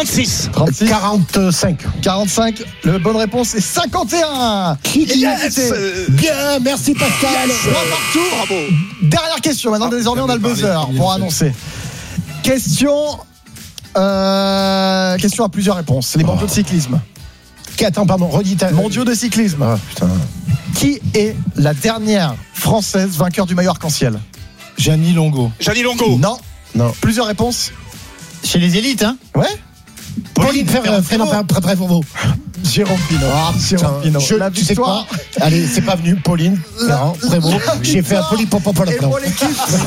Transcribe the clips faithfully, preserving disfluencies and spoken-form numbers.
trente-six. trente-six. quarante-cinq. quarante-cinq. La bonne réponse est cinquante et un. Yes. Bien, merci Pascal. Yes. Trois partout. Bravo. Dernière question. Maintenant, ah, désormais, on a le buzzer pour annoncer. Question. Euh, question à plusieurs réponses. Les mondiaux de cyclisme. Attends, pardon, redis ta... Mondiaux de cyclisme. Ah, putain. Qui est la dernière Française vainqueur du maillot arc-en-ciel? Gianni Longo. Gianni Longo. Non. Non. Plusieurs réponses. Chez les élites, hein? Ouais. Pauline Ferrand, Prévost. Jérôme Pinault. Ah, Jérôme Pinault. Je, La tu sais victoire. quoi? Allez, c'est pas venu. Pauline Ferrand, Prévost. J'ai fait un polypopopolo. Et pour l'équipe.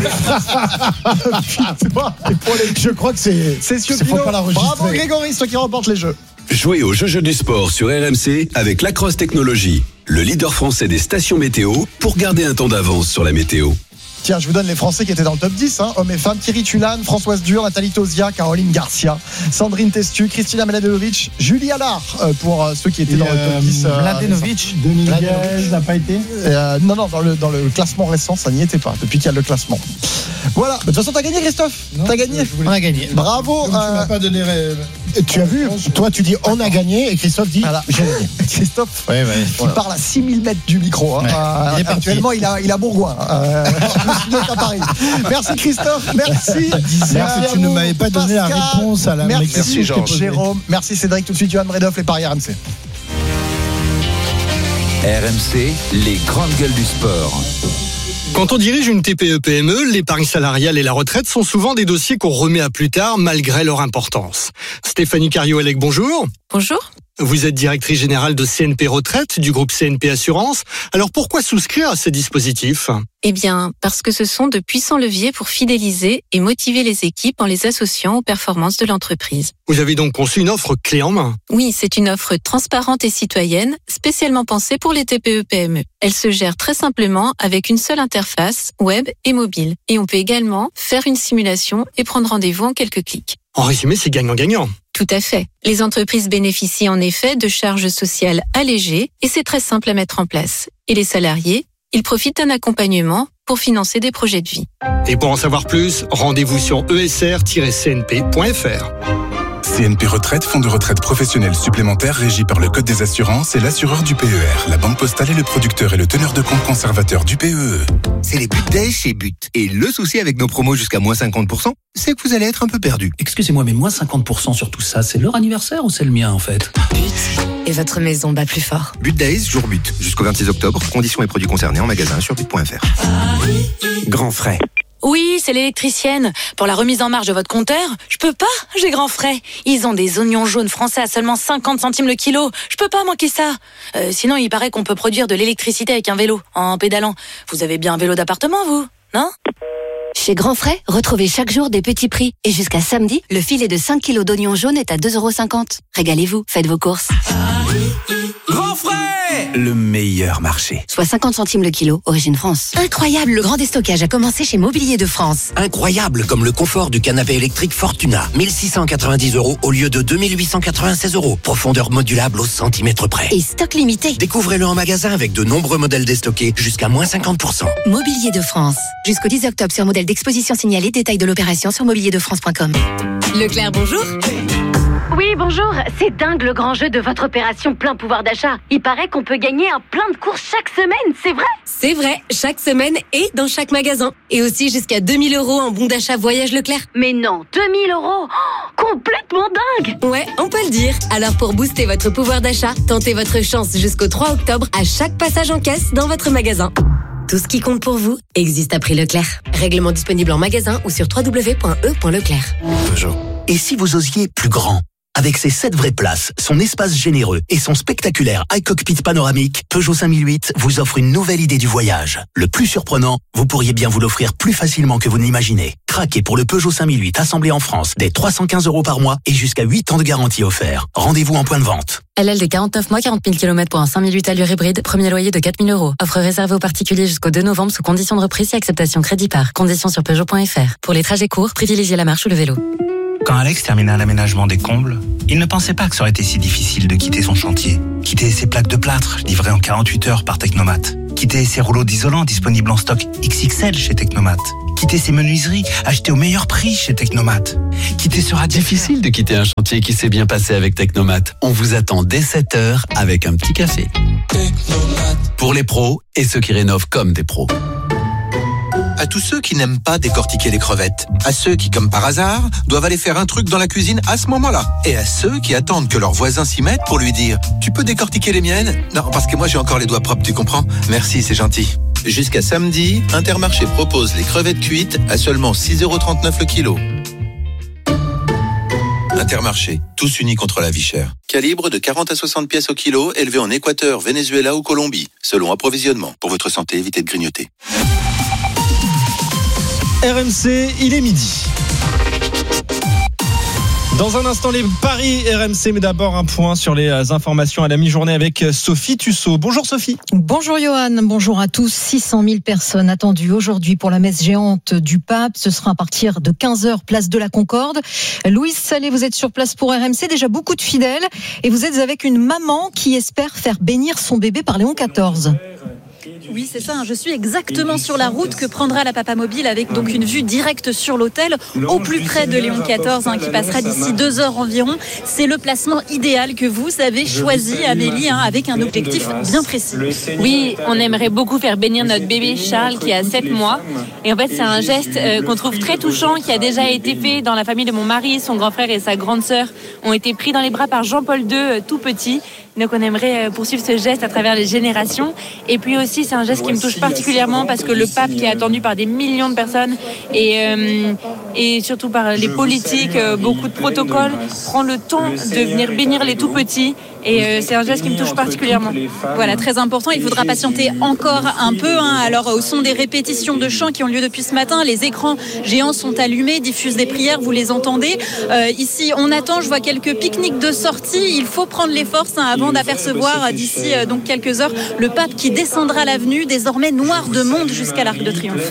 Je crois que c'est. C'est sûr. Faut pas l'enregistrer. Bravo Grégory, c'est toi qui remporte les jeux. Jouez au jeu-jeu du sport sur R M C avec Lacrosse Technologies, le leader français des stations météo pour garder un temps d'avance sur la météo. Tiens, je vous donne les Français qui étaient dans le top dix, hein. Hommes et femmes. Thierry Tulane, Françoise Dur, Nathalie Tozia, Caroline Garcia, Sandrine Testu, Kristina Mladenovic, Julie Allard, euh, pour euh, ceux qui étaient Et dans le top dix. Euh, Mladenovic, Dominguez n'a pas été euh, Non, non, dans le, dans le classement récent, ça n'y était pas, depuis qu'il y a le classement. Voilà, de toute façon, t'as gagné, Christophe. Non, T'as gagné. On a gagné. Bravo. Donc, euh... tu m'as pas donné. Tu as vu, toi tu dis on a gagné et Christophe dit voilà. j'ai gagné. Christophe, ouais, ouais. il voilà. parle à six mille mètres du micro. Hein. Ouais. Euh, il actuellement, il a, il a Bourgoin. Euh, à Paris. Merci Christophe, merci. Merci, merci tu ne m'avais pas donné Pascal, la réponse à la merci, merci Georges. Jérôme, merci Cédric, tout de suite Johan Bredoff, les paris R M C. R M C, les grandes gueules du sport. Quand on dirige une T P E P M E, l'épargne salariale et la retraite sont souvent des dossiers qu'on remet à plus tard malgré leur importance. Stéphanie Cario-Elec, bonjour. Bonjour. Vous êtes directrice générale de C N P Retraite du groupe C N P Assurance. Alors pourquoi souscrire à ces dispositifs ? Eh bien, parce que ce sont de puissants leviers pour fidéliser et motiver les équipes en les associant aux performances de l'entreprise. Vous avez donc conçu une offre clé en main. Oui, c'est une offre transparente et citoyenne, spécialement pensée pour les T P E P M E. Elle se gère très simplement avec une seule interface, web et mobile. Et on peut également faire une simulation et prendre rendez-vous en quelques clics. En résumé, c'est gagnant-gagnant. Tout à fait. Les entreprises bénéficient en effet de charges sociales allégées et c'est très simple à mettre en place. Et les salariés, ils profitent d'un accompagnement pour financer des projets de vie. Et pour en savoir plus, rendez-vous sur e s r tiret c n p point f r. C N P Retraite, fonds de retraite professionnel supplémentaire régi par le Code des assurances et l'assureur du P E R. La Banque Postale est le producteur et le teneur de compte conservateur du P E E. C'est les But Days chez But. Et le souci avec nos promos jusqu'à moins cinquante pour cent, c'est que vous allez être un peu perdu. Excusez-moi, mais moins cinquante pour cent sur tout ça, c'est leur anniversaire ou c'est le mien en fait ? But. Et votre maison bat plus fort. But Days, jour But. Jusqu'au vingt-six octobre. Conditions et produits concernés en magasin sur but point f r. Grand frais. Oui, c'est l'électricienne. Pour la remise en marge de votre compteur, je peux pas, j'ai grand frais. Ils ont des oignons jaunes français à seulement cinquante centimes le kilo. Je peux pas manquer ça. Euh, sinon, il paraît qu'on peut produire de l'électricité avec un vélo, en pédalant. Vous avez bien un vélo d'appartement, vous, non ? Chez Grand Frais, retrouvez chaque jour des petits prix. Et jusqu'à samedi, le filet de cinq kilos d'oignons jaunes est à deux euros cinquante. Régalez-vous, faites vos courses. Grand Frais, le meilleur marché. Soit cinquante centimes le kilo, origine France. Incroyable, le grand déstockage a commencé chez Mobilier de France. Incroyable, comme le confort du canapé électrique Fortuna. mille six cent quatre-vingt-dix euros au lieu de deux mille huit cent quatre-vingt-seize euros. Profondeur modulable au centimètre près. Et stock limité. Découvrez-le en magasin avec de nombreux modèles déstockés jusqu'à moins cinquante pour cent. Mobilier de France. Jusqu'au dix octobre sur modèle d'exposition signalé. Détail de l'opération sur mobilier de france point com. Leclerc, bonjour. Oui, bonjour. C'est dingue le grand jeu de votre opération plein pouvoir d'achat. Il paraît qu'on peut gagner un plein de courses chaque semaine, c'est vrai ? C'est vrai, chaque semaine et dans chaque magasin. Et aussi jusqu'à deux mille euros en bon d'achat voyage Leclerc. Mais non, deux mille euros oh, complètement dingue. Ouais, on peut le dire. Alors pour booster votre pouvoir d'achat, tentez votre chance jusqu'au trois octobre à chaque passage en caisse dans votre magasin. Tout ce qui compte pour vous existe à prix Leclerc. Règlement disponible en magasin ou sur w w w point e point leclerc. Peugeot. Et si vous osiez plus grand ? Avec ses sept vraies places, son espace généreux et son spectaculaire iCockpit panoramique, Peugeot cinq mille huit vous offre une nouvelle idée du voyage. Le plus surprenant, vous pourriez bien vous l'offrir plus facilement que vous ne l'imaginez. Craquez pour le Peugeot cinq mille huit assemblé en France dès trois cent quinze euros par mois et jusqu'à huit ans de garantie offert. Rendez-vous en point de vente. L L D quarante-neuf mois, quarante mille kilomètres pour un cinq mille huit allure hybride, premier loyer de quatre mille euros. Offre réservée aux particuliers jusqu'au deux novembre sous conditions de reprise et acceptation crédit par. Conditions sur Peugeot point f r. Pour les trajets courts, privilégiez la marche ou le vélo. Quand Alex termina l'aménagement des combles, il ne pensait pas que ça aurait été si difficile de quitter son chantier. Quitter ses plaques de plâtre, livrées en quarante-huit heures par Technomat. Quitter ses rouleaux d'isolant disponibles en stock X X L chez Technomat. quitter ses menuiseries, acheter au meilleur prix chez Technomat. Quitter sera difficile de quitter un chantier qui s'est bien passé avec Technomat. On vous attend dès sept heures avec un petit café. Technomat. Pour les pros et ceux qui rénovent comme des pros. À tous ceux qui n'aiment pas décortiquer les crevettes, à ceux qui, comme par hasard, doivent aller faire un truc dans la cuisine à ce moment-là, et à ceux qui attendent que leur voisin s'y mette pour lui dire « Tu peux décortiquer les miennes ?» Non, parce que moi j'ai encore les doigts propres, tu comprends ? Merci, c'est gentil. Jusqu'à samedi, Intermarché propose les crevettes cuites à seulement six euros trente-neuf le kilo. Intermarché, tous unis contre la vie chère. Calibre de quarante à soixante pièces au kilo, élevé en Équateur, Venezuela ou Colombie, selon approvisionnement. Pour votre santé, évitez de grignoter. R M C, il est midi. Dans un instant, les paris R M C, mais d'abord un point sur les informations à la mi-journée avec Sophie Tussaud. Bonjour Sophie. Bonjour Johan, bonjour à tous. six cent mille personnes attendues aujourd'hui pour la messe géante du pape. Ce sera à partir de quinze heures, place de la Concorde. Louise Salé, vous êtes sur place pour R M C, déjà beaucoup de fidèles. Et vous êtes avec une maman qui espère faire bénir son bébé par Léon quatorze. Oui, c'est ça. Je suis exactement sur la route que prendra la Papa Mobile avec donc une vue directe sur l'hôtel au plus près de Léon quatorze hein, qui passera d'ici deux heures environ. C'est le placement idéal que vous avez choisi, Amélie, hein, avec un objectif bien précis. Oui, on aimerait beaucoup faire bénir notre bébé Charles qui a sept mois. Et en fait, c'est un geste euh, qu'on trouve très touchant qui a déjà été fait dans la famille de mon mari. Son grand frère et sa grande sœur ont été pris dans les bras par Jean-Paul deux, euh, tout petit. Donc on aimerait poursuivre ce geste à travers les générations. Et puis aussi, c'est un geste qui me touche particulièrement parce que le pape, qui est attendu par des millions de personnes et, euh, et surtout par les politiques, euh, beaucoup de protocoles, prend le temps de venir bénir les tout-petits. Et euh, c'est un geste qui me touche particulièrement. Voilà, très important. Il faudra patienter encore un peu. Hein. Alors, au son des répétitions de chants qui ont lieu depuis ce matin, les écrans géants sont allumés, diffusent des prières, vous les entendez. Euh, ici, on attend, je vois quelques pique-niques de sortie. Il faut prendre les forces hein, avant d'apercevoir d'ici euh, donc quelques heures le pape qui descendra l'avenue, désormais noir de monde jusqu'à l'Arc de Triomphe.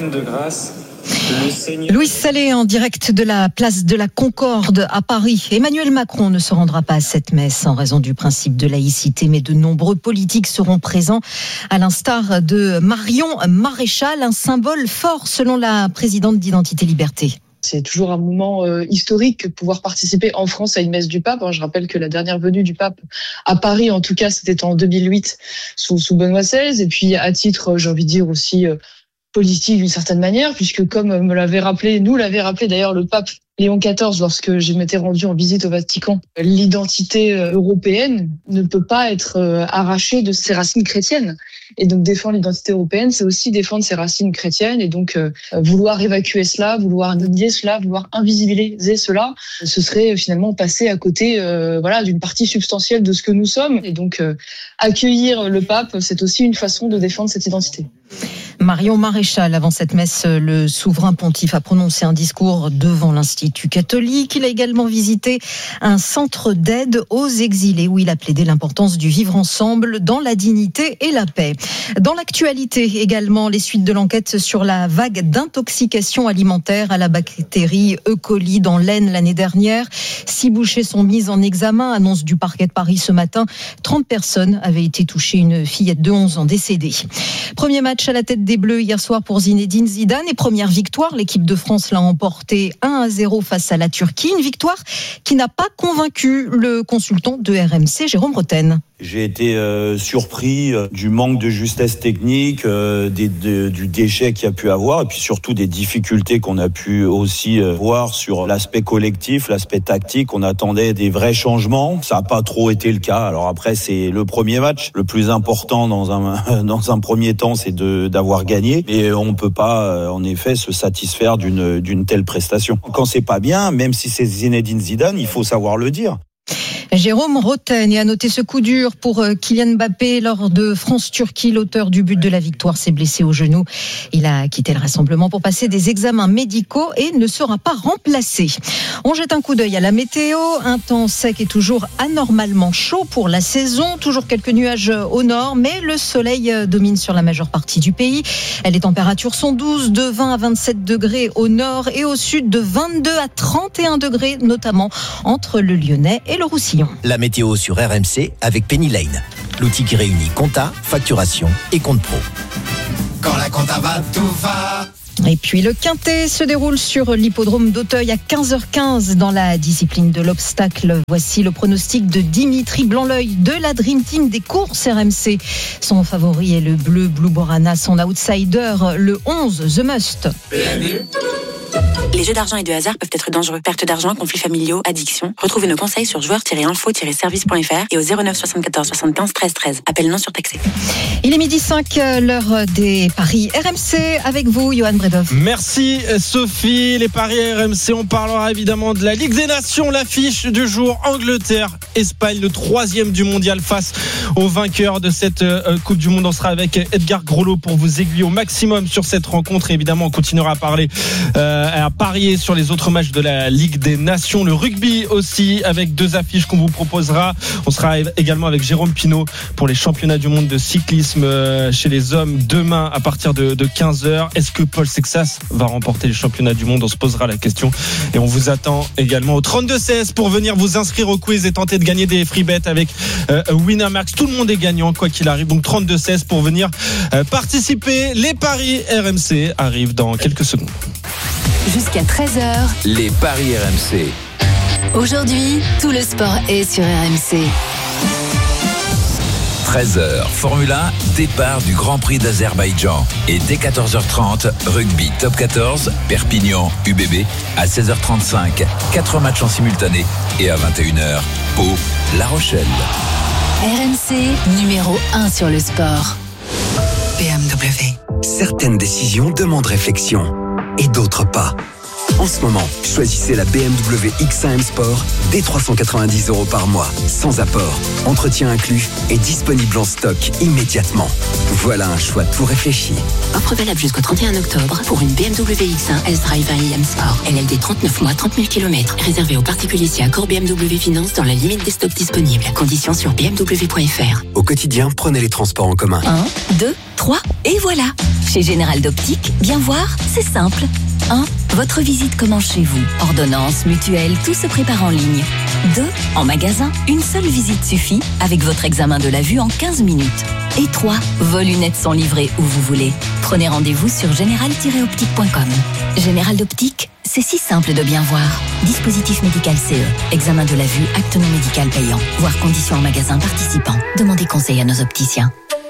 Louise Salé en direct de la place de la Concorde à Paris. Emmanuel Macron ne se rendra pas à cette messe en raison du principe de laïcité, mais de nombreux politiques seront présents, à l'instar de Marion Maréchal, un symbole fort selon la présidente d'Identité Liberté. C'est toujours un moment euh, historique de pouvoir participer en France à une messe du pape. Je rappelle que la dernière venue du pape à Paris, en tout cas, c'était en deux mille huit sous, sous Benoît seize. Et puis, à titre, j'ai envie de dire aussi euh, politique d'une certaine manière, puisque comme me l'avait rappelé, nous l'avait rappelé d'ailleurs le pape Léon quatorze lorsque je m'étais rendu en visite au Vatican, l'identité européenne ne peut pas être arrachée de ses racines chrétiennes. Et donc défendre l'identité européenne, c'est aussi défendre ses racines chrétiennes. Et donc euh, vouloir évacuer cela, vouloir nier cela, vouloir invisibiliser cela, ce serait finalement passer à côté euh, voilà, d'une partie substantielle de ce que nous sommes. Et donc euh, accueillir le pape, c'est aussi une façon de défendre cette identité. Marion Maréchal, avant cette messe, le souverain pontife a prononcé un discours devant l'Institut catholique. Il a également visité un centre d'aide aux exilés où il a plaidé l'importance du vivre ensemble dans la dignité et la paix. Dans l'actualité également, les suites de l'enquête sur la vague d'intoxication alimentaire à la bactérie E. coli dans l'Aisne l'année dernière. Six bouchers sont mis en examen, annonce du parquet de Paris ce matin. trente personnes avaient été touchées, une fillette de onze ans décédée. Premier match à la tête des Bleus hier soir pour Zinedine Zidane et première victoire. L'équipe de France l'a emporté un à zéro face à la Turquie. Une victoire qui n'a pas convaincu le consultant de R M C, Jérôme Rotten. J'ai été euh, surpris euh, du manque de justesse technique, euh, des, de, du déchet qu'il y a pu avoir et puis surtout des difficultés qu'on a pu aussi euh, voir sur l'aspect collectif, l'aspect tactique. On attendait des vrais changements. Ça n'a pas trop été le cas. Alors après, c'est le premier match. Le plus important dans un, dans un premier temps, c'est de, d'avoir gagné. Et on ne peut pas, euh, en effet, se satisfaire d'une, d'une telle prestation. Quand c'est pas bien, même si c'est Zinedine Zidane, il faut savoir le dire. Jérôme Rotten, et à noter ce coup dur pour Kylian Mbappé lors de France-Turquie. L'auteur du but de la victoire s'est blessé au genou. Il a quitté le rassemblement pour passer des examens médicaux et ne sera pas remplacé. On jette un coup d'œil à la météo. Un temps sec et toujours anormalement chaud pour la saison. Toujours quelques nuages au nord, mais le soleil domine sur la majeure partie du pays. Les températures sont douces, de vingt à vingt-sept degrés au nord et au sud, de vingt-deux à trente et un degrés, notamment entre le Lyonnais et le Roussillon. La météo sur R M C avec Penny Lane, l'outil qui réunit compta, facturation et compte pro. Quand la compta va, tout va. Et puis le quintet se déroule sur l'hippodrome d'Auteuil à quinze heures quinze dans la discipline de l'obstacle. Voici le pronostic de Dimitri Blanc-L'œil de la Dream Team des courses R M C. Son favori est le bleu Blue Borana, son outsider le onze The Must. Les jeux d'argent et de hasard peuvent être dangereux. Perte d'argent, conflits familiaux, addiction. Retrouvez nos conseils sur joueurs tiret info tiret service point f r et au zéro neuf soixante-quatorze soixante-quinze treize treize. Appel non surtaxé. Il est midi cinq, l'heure des paris R M C avec vous, Johan Bredov. Merci Sophie. Les paris R M C, on parlera évidemment de la Ligue des Nations. L'affiche du jour, Angleterre, Espagne, le troisième du mondial face au vainqueur de cette euh, Coupe du Monde. On sera avec Edgar Grolot pour vous aiguiller au maximum sur cette rencontre. Et évidemment, on continuera à parler euh, à parier sur les autres matchs de la Ligue des Nations, le rugby aussi, avec deux affiches qu'on vous proposera. On sera également avec Jérôme Pinault pour les championnats du monde de cyclisme chez les hommes demain à partir de, de quinze heures. Est-ce que Paul Sexas va remporter les championnats du monde? On se posera la question et on vous attend également au trente-deux seize pour venir vous inscrire au quiz et tenter de gagner des free bets avec euh, Winamax. Tout le monde est gagnant quoi qu'il arrive, donc trente-deux seize pour venir euh, participer. Les paris R M C arrivent dans quelques secondes. Jusqu'à treize heures, les paris R M C. Aujourd'hui, tout le sport est sur R M C. treize heures, Formule un, départ du Grand Prix d'Azerbaïdjan. Et dès quatorze heures trente, rugby top quatorze, Perpignan, U B B. À seize heures trente-cinq, quatre matchs en simultané. Et à vingt et une heures, Pau, La Rochelle. R M C, numéro un sur le sport. B M W. Certaines décisions demandent réflexion et d'autres pas. En ce moment, choisissez la B M W X un M Sport dès trois cent quatre-vingt-dix euros par mois, sans apport, entretien inclus et disponible en stock immédiatement. Voilà un choix tout réfléchi. Offre valable jusqu'au trente et un octobre pour une B M W X un S-Drive un I M Sport. L L D trente-neuf mois, trente mille kilomètres. Réservé aux particuliers si accord B M W Finance dans la limite des stocks disponibles. Conditions sur b m w point f r. Au quotidien, prenez les transports en commun. un, deux, trois et voilà. Chez Général d'Optique, bien voir, c'est simple. un. Votre visite commence chez vous. Ordonnance, mutuelle, tout se prépare en ligne. deux. En magasin, une seule visite suffit avec votre examen de la vue en quinze minutes. Et trois. Vos lunettes sont livrées où vous voulez. Prenez rendez-vous sur général tiret optique point com. Général d'Optique, c'est si simple de bien voir. Dispositif médical C E. Examen de la vue, acte non médical payant. Voir conditions en magasin participant. Demandez conseil à nos opticiens.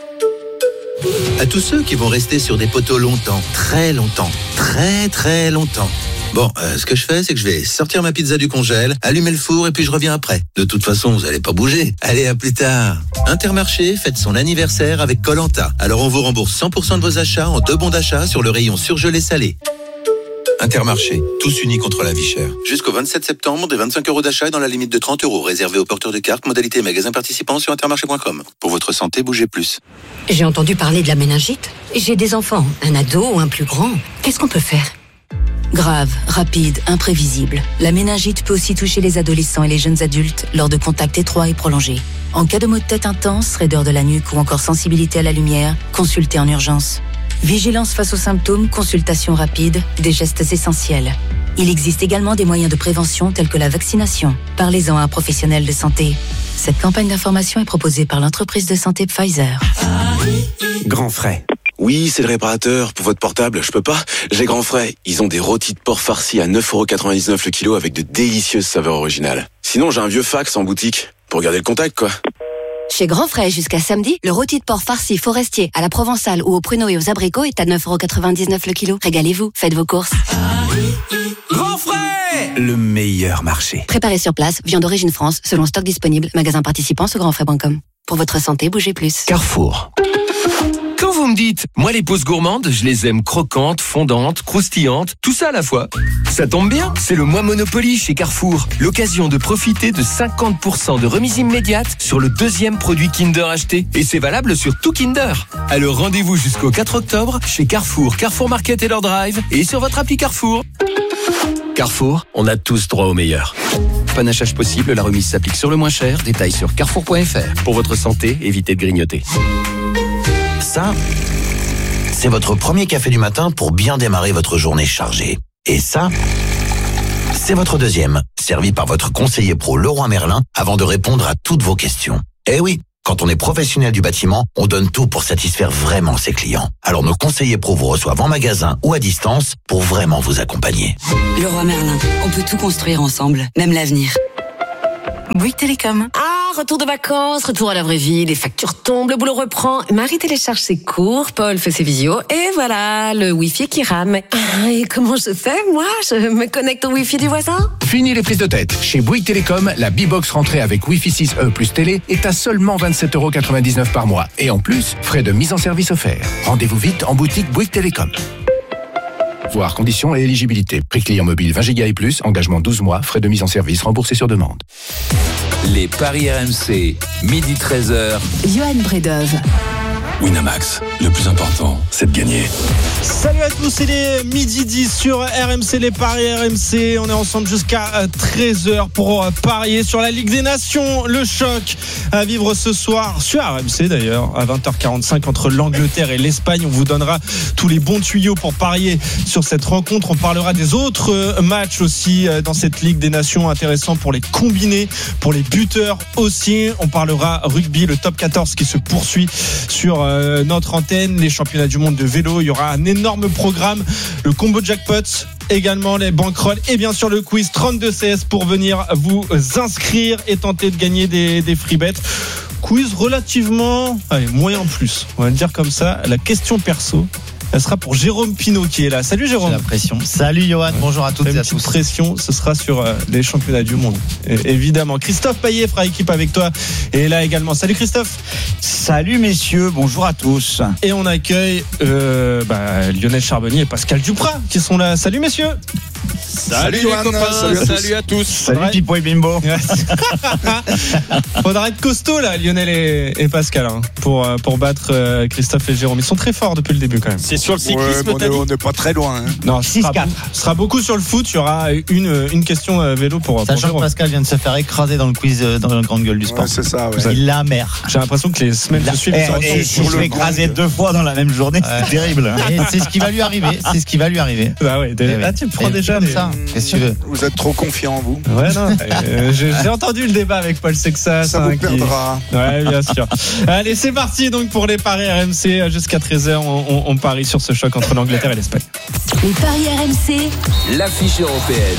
À tous ceux qui vont rester sur des poteaux longtemps, très longtemps, très très longtemps. Bon, euh, ce que je fais, c'est que je vais sortir ma pizza du congèle, allumer le four et puis je reviens après. De toute façon, vous allez pas bouger. Allez, à plus tard. Intermarché fête son anniversaire avec Koh-Lanta. Alors on vous rembourse cent pour cent de vos achats en deux bons d'achat sur le rayon surgelé salé. Intermarché, tous unis contre la vie chère. Jusqu'au vingt-sept septembre, des vingt-cinq euros d'achat dans la limite de trente euros, réservé aux porteurs de cartes, modalité magasin participant sur intermarché point com. Pour votre santé, bougez plus. J'ai entendu parler de la méningite. J'ai des enfants, un ado ou un plus grand. Qu'est-ce qu'on peut faire? Grave, rapide, imprévisible. La méningite peut aussi toucher les adolescents et les jeunes adultes lors de contacts étroits et prolongés. En cas de maux de tête intense, raideur de la nuque ou encore sensibilité à la lumière, consultez en urgence. Vigilance face aux symptômes, consultation rapide, des gestes essentiels. Il existe également des moyens de prévention tels que la vaccination. Parlez-en à un professionnel de santé. Cette campagne d'information est proposée par l'entreprise de santé Pfizer. Grand Frais. Oui, c'est le réparateur. Pour votre portable, je peux pas. J'ai Grand Frais. Ils ont des rôtis de porc farcis à neuf euros quatre-vingt-dix-neuf le kilo avec de délicieuses saveurs originales. Sinon, j'ai un vieux fax en boutique. Pour garder le contact, quoi. Chez Grand Frais, jusqu'à samedi, le rôti de porc farci forestier à la provençale ou aux pruneaux et aux abricots est à neuf euros quatre-vingt-dix-neuf le kilo. Régalez-vous, faites vos courses. Grand Frais, le meilleur marché. Préparé sur place, viande d'origine France, selon stock disponible, magasin participant sur grand frais point com. Pour votre santé, bougez plus. Carrefour. Quand vous me dites, moi les pauses gourmandes, je les aime croquantes, fondantes, croustillantes, tout ça à la fois. Ça tombe bien, c'est le mois Monopoly chez Carrefour. L'occasion de profiter de cinquante pour cent de remise immédiate sur le deuxième produit Kinder acheté. Et c'est valable sur tout Kinder. Alors rendez-vous jusqu'au quatre octobre chez Carrefour, Carrefour Market et leur drive et sur votre appli Carrefour. Carrefour, on a tous droit au meilleur. Panachage possible, la remise s'applique sur le moins cher. Détails sur carrefour point f r. Pour votre santé, évitez de grignoter. Ça, c'est votre premier café du matin pour bien démarrer votre journée chargée. Et ça, c'est votre deuxième, servi par votre conseiller pro Leroy Merlin avant de répondre à toutes vos questions. Eh oui, Quand on est professionnel du bâtiment, on donne tout pour satisfaire vraiment ses clients. Alors nos conseillers pro vous reçoivent en magasin ou à distance pour vraiment vous accompagner. Leroy Merlin, on peut tout construire ensemble, même l'avenir. Bouygues Télécom. Ah, retour de vacances, retour à la vraie vie, les factures tombent, le boulot reprend. Marie télécharge ses cours, Paul fait ses visios, et voilà, le Wi-Fi qui rame. Ah, et comment je fais, moi? Je me connecte au Wi-Fi du voisin? Fini les prises de tête. Chez Bouygues Télécom, la B-Box rentrée avec Wi-Fi six E plus télé est à seulement vingt-sept euros quatre-vingt-dix-neuf par mois. Et en plus, frais de mise en service offerts. Rendez-vous vite en boutique Bouygues Télécom. Voir conditions et éligibilité. Prix client mobile vingt giga et plus, engagement douze mois, frais de mise en service remboursés sur demande. Les paris R M C, midi treize heures. Johan Bredov. Winamax, le plus important, c'est de gagner. Salut à tous, il est midi dix sur R M C, les paris R M C. On est ensemble jusqu'à treize heures pour parier sur la Ligue des Nations. Le choc à vivre ce soir sur R M C d'ailleurs, à vingt heures quarante-cinq entre l'Angleterre et l'Espagne. On vous donnera tous les bons tuyaux pour parier sur cette rencontre. On parlera des autres matchs aussi dans cette Ligue des Nations, intéressant pour les combinés, pour les buteurs aussi. On parlera rugby, le top quatorze qui se poursuit sur notre antenne, les championnats du monde de vélo. Il y aura un énorme programme, le combo jackpot, également les bankrolls et bien sûr le quiz trente-deux C S pour venir vous inscrire et tenter de gagner des, des free bets. Quiz relativement, allez, moyen en plus, on va le dire comme ça. La question perso, elle sera pour Jérôme Pinault qui est là. Salut Jérôme. J'ai la pression. Salut Johan, bonjour à toutes et à tous. Pression, ce sera sur euh, les championnats du monde, et, évidemment. Christophe Payet fera équipe avec toi et est là également. Salut Christophe. Salut messieurs, bonjour à tous. Et on accueille euh, bah, Lionel Charbonnier et Pascal Duprat qui sont là. Salut messieurs. Salut, salut les copains, salut, à, salut tous. à tous. Salut Faudrait... Pipo et Bimbo. Faudra être costaud là, Lionel et, et Pascal, hein, pour, pour battre euh, Christophe et Jérôme. Ils sont très forts depuis le début quand même. C'est sur le cyclisme, ouais, on n'est pas très loin. Hein. Non, ce sera, ce sera beaucoup sur le foot. Il y aura une, une question euh, vélo pour. Sachant que Pascal vient de se faire écraser dans le quiz euh, dans la grande gueule du sport. Ouais, c'est ça. Ouais. Il l'a amer. J'ai l'impression que les semaines se suivent. Et, et si je l'ai écrasé deux fois dans la même journée, ouais. C'est terrible. Et c'est ce qui va lui arriver. C'est ce qui va lui arriver. Bah ouais. Là, tu prends déjà comme ça. Qu'est-ce que tu veux? Vous êtes trop confiant, vous. Ouais, non. euh, j'ai, j'ai entendu le débat avec Paul Sexas. Ça hein, vous perdra. Qui... Ouais, bien sûr. Allez, c'est parti donc pour les paris R M C. Jusqu'à treize heures, on, on, on parie sur ce choc entre l'Angleterre et l'Espagne. Les paris R M C. L'affiche européenne.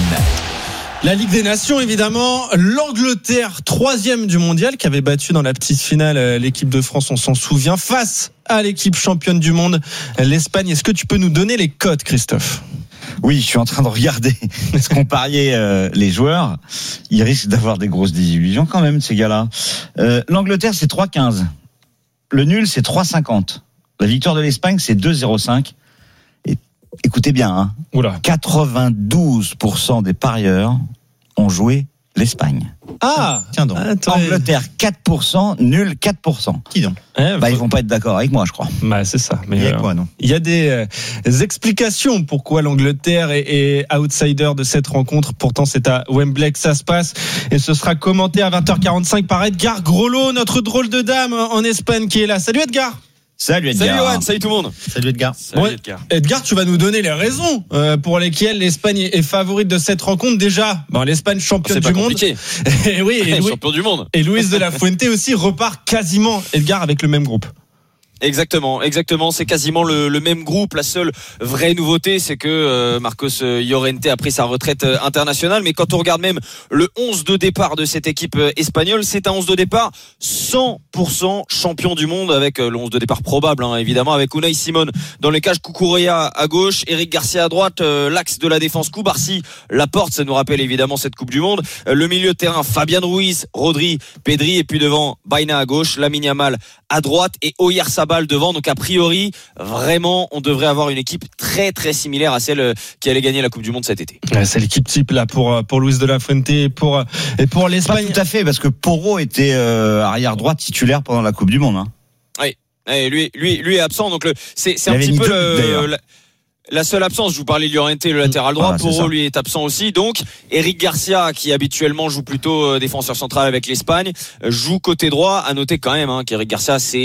La Ligue des Nations, évidemment. L'Angleterre, troisième du mondial, qui avait battu dans la petite finale l'équipe de France, on s'en souvient, face à l'équipe championne du monde, l'Espagne. Est-ce que tu peux nous donner les cotes, Christophe ? Oui, je suis en train de regarder ce qu'ont parié euh, les joueurs. Ils risquent d'avoir des grosses désillusions quand même, ces gars-là. Euh, L'Angleterre, c'est trois quinze. Le nul, c'est trois cinquante. La victoire de l'Espagne, c'est deux zéro cinq. Et écoutez bien, hein, Oula. quatre-vingt-douze pour cent des parieurs ont joué l'Espagne. Ah, tiens donc. Attends, Angleterre quatre pour cent, nul quatre pour cent. Qui donc? Eh, bah, faut... Ils vont pas être d'accord avec moi, je crois. Bah, c'est ça. Mais il y a alors, quoi, non? Il y a des, euh, des explications pourquoi l'Angleterre est, est outsider de cette rencontre. Pourtant, c'est à Wembley que ça se passe. Et ce sera commenté à vingt heures quarante-cinq par Edgar Grollo, notre drôle de dame en Espagne qui est là. Salut Edgar. Salut Edgar. Salut Johan, salut tout le monde. Salut Edgar. Salut ouais, Edgar. Edgar, tu vas nous donner les raisons euh, pour lesquelles l'Espagne est favorite de cette rencontre. Déjà, bon, l'Espagne championne oh, du monde. et oui, et Louis, champion du monde. Et Luis de la Fuente aussi repart quasiment, Edgar, avec le même groupe. Exactement, exactement. C'est quasiment le, le même groupe. La seule vraie nouveauté, c'est que euh, Marcos Llorente a pris sa retraite euh, internationale. Mais quand on regarde même le onze de départ de cette équipe euh, espagnole, c'est un onze de départ cent pour cent champion du monde, avec euh, le onze de départ probable, hein, évidemment, avec Unai Simon dans les cages, Cucurella à gauche, Eric Garcia à droite, euh, l'axe de la défense, Koubarsi, Laporte, ça nous rappelle évidemment cette Coupe du Monde. Euh, le milieu de terrain, Fabian Ruiz, Rodri, Pedri, et puis devant Baina à gauche, Lamine Yamal à droite et Oyarzabal devant. Donc a priori, vraiment, on devrait avoir une équipe très très similaire à celle qui allait gagner la Coupe du Monde cet été. Ouais, c'est l'équipe type là pour pour Luis de la Fuente et pour et pour l'Espagne. Pas tout à fait, parce que Porro était euh, arrière droit titulaire pendant la Coupe du Monde. Hein. Oui, et lui lui lui est absent. Donc le c'est c'est un petit peu le, la, la seule absence. Je vous parlais de Llorente, le latéral droit. Ah, Porro lui est absent aussi. Donc Eric Garcia, qui habituellement joue plutôt défenseur central avec l'Espagne, joue côté droit. À noter quand même hein, qu'Eric Garcia c'est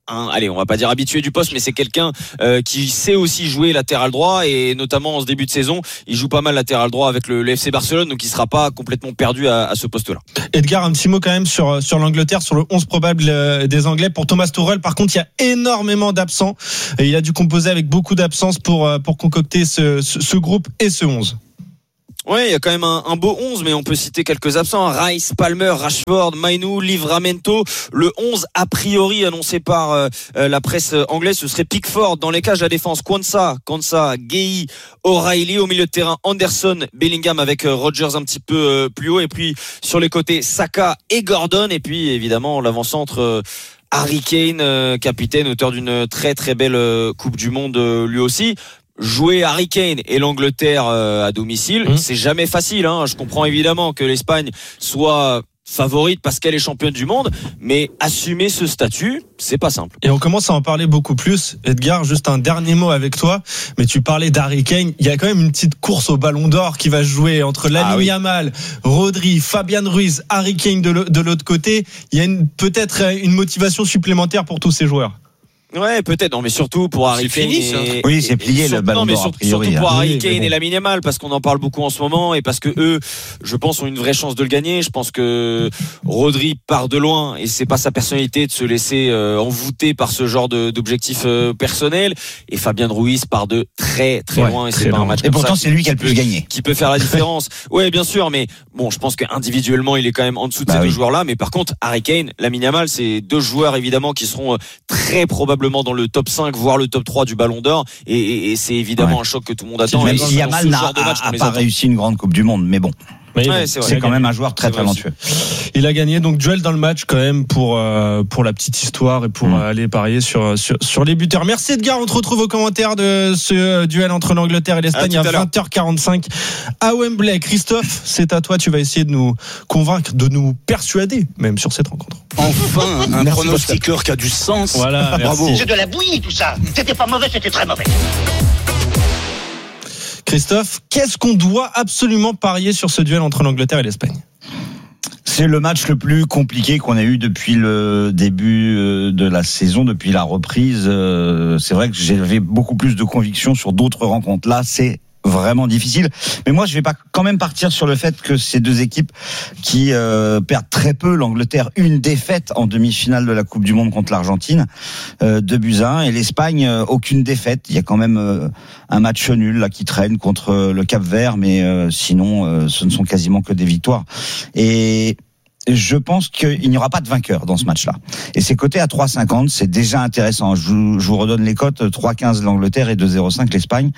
un, allez, on va pas dire habitué du poste, mais c'est quelqu'un euh, qui sait aussi jouer latéral droit, et notamment en ce début de saison, il joue pas mal latéral droit avec le, le F C Barcelone, donc il sera pas complètement perdu à, à ce poste-là. Edgar, un petit mot quand même sur sur l'Angleterre, sur le onze probable des Anglais. Pour Thomas Tuchel, par contre, il y a énormément d'absents, et il a dû composer avec beaucoup d'absences pour pour concocter ce, ce, ce groupe et ce onze. Ouais, il y a quand même un, un beau onze, mais on peut citer quelques absents. Rice, Palmer, Rashford, Mainu, Livramento. Le onze, a priori, annoncé par euh, la presse anglaise, ce serait Pickford. Dans les cages, la défense, Kwanza, Kwanza, Gueye, O'Reilly. Au milieu de terrain, Anderson, Bellingham avec euh, Rodgers un petit peu euh, plus haut. Et puis, sur les côtés, Saka et Gordon. Et puis, évidemment, l'avant-centre... Euh, Harry Kane, euh, capitaine, auteur d'une très très belle euh, Coupe du Monde euh, lui aussi. Jouer Harry Kane et l'Angleterre euh, à domicile, mmh. c'est jamais facile. Hein. Je comprends évidemment que l'Espagne soit favorite parce qu'elle est championne du monde, mais assumer ce statut, c'est pas simple. Et on commence à en parler beaucoup plus. Edgar, juste un dernier mot avec toi, mais tu parlais d'Harry Kane, il y a quand même une petite course au Ballon d'Or qui va jouer entre Lamine ah oui. Yamal, Rodri, Fabian Ruiz, Harry Kane de l'autre côté. Il y a une, peut-être une motivation supplémentaire pour tous ces joueurs. Ouais, peut-être. Non, mais surtout pour Harry Kane. Et, oui, c'est plié le Ballon d'Or. Non, mais surtout, priori, surtout pour hein. Harry oui, Kane bon. et Lamine Yamal, parce qu'on en parle beaucoup en ce moment et parce que eux, je pense, ont une vraie chance de le gagner. Je pense que Rodri part de loin et c'est pas sa personnalité de se laisser euh, envoûter par ce genre de, d'objectifs euh, personnels. Et Fabian Ruiz part de très très ouais, loin et c'est pas un match. Et pourtant, ça c'est lui qui a le plus gagné. Qui peut faire la différence. Ouais, bien sûr, mais bon, je pense qu'individuellement, il est quand même en dessous de bah ces oui. deux joueurs-là. Mais par contre, Harry Kane, Lamine Yamal, c'est deux joueurs évidemment qui seront très probablement dans le top cinq, voire le top trois du Ballon d'Or, et, et, et c'est évidemment ouais. un choc que tout le monde attend. Même si Yamal n'a pas réussi une grande Coupe du Monde, mais bon. Mais ouais, c'est, c'est quand même un joueur très talentueux. Il a gagné donc duel dans le match quand même pour euh, pour la petite histoire et pour mmh. aller parier sur, sur sur les buteurs. Merci Edgar, on te retrouve aux commentaires de ce duel entre l'Angleterre et l'Espagne à, à vingt heures quarante-cinq à Wembley. Christophe, c'est à toi, tu vas essayer de nous convaincre, de nous persuader même sur cette rencontre. Enfin, un merci pronostiqueur qui a du sens. Voilà, bravo. C'est de la bouillie tout ça. C'était pas mauvais, c'était très mauvais. Christophe, qu'est-ce qu'on doit absolument parier sur ce duel entre l'Angleterre et l'Espagne ? C'est le match le plus compliqué qu'on a eu depuis le début de la saison, depuis la reprise. C'est vrai que j'avais beaucoup plus de conviction sur d'autres rencontres. Là, c'est vraiment difficile. Mais moi, je vais pas quand même partir sur le fait que ces deux équipes qui euh, perdent très peu, l'Angleterre une défaite en demi-finale de la Coupe du Monde contre l'Argentine, euh, deux buts à un, et l'Espagne euh, aucune défaite. Il y a quand même euh, un match nul là qui traîne contre euh, le Cap-Vert, mais euh, sinon, euh, ce ne sont quasiment que des victoires. Et je pense qu'il n'y aura pas de vainqueur dans ce match-là. Et c'est coté à trois cinquante, c'est déjà intéressant. Je vous, je vous redonne les cotes, trois quinze l'Angleterre et deux zéro cinq l'Espagne.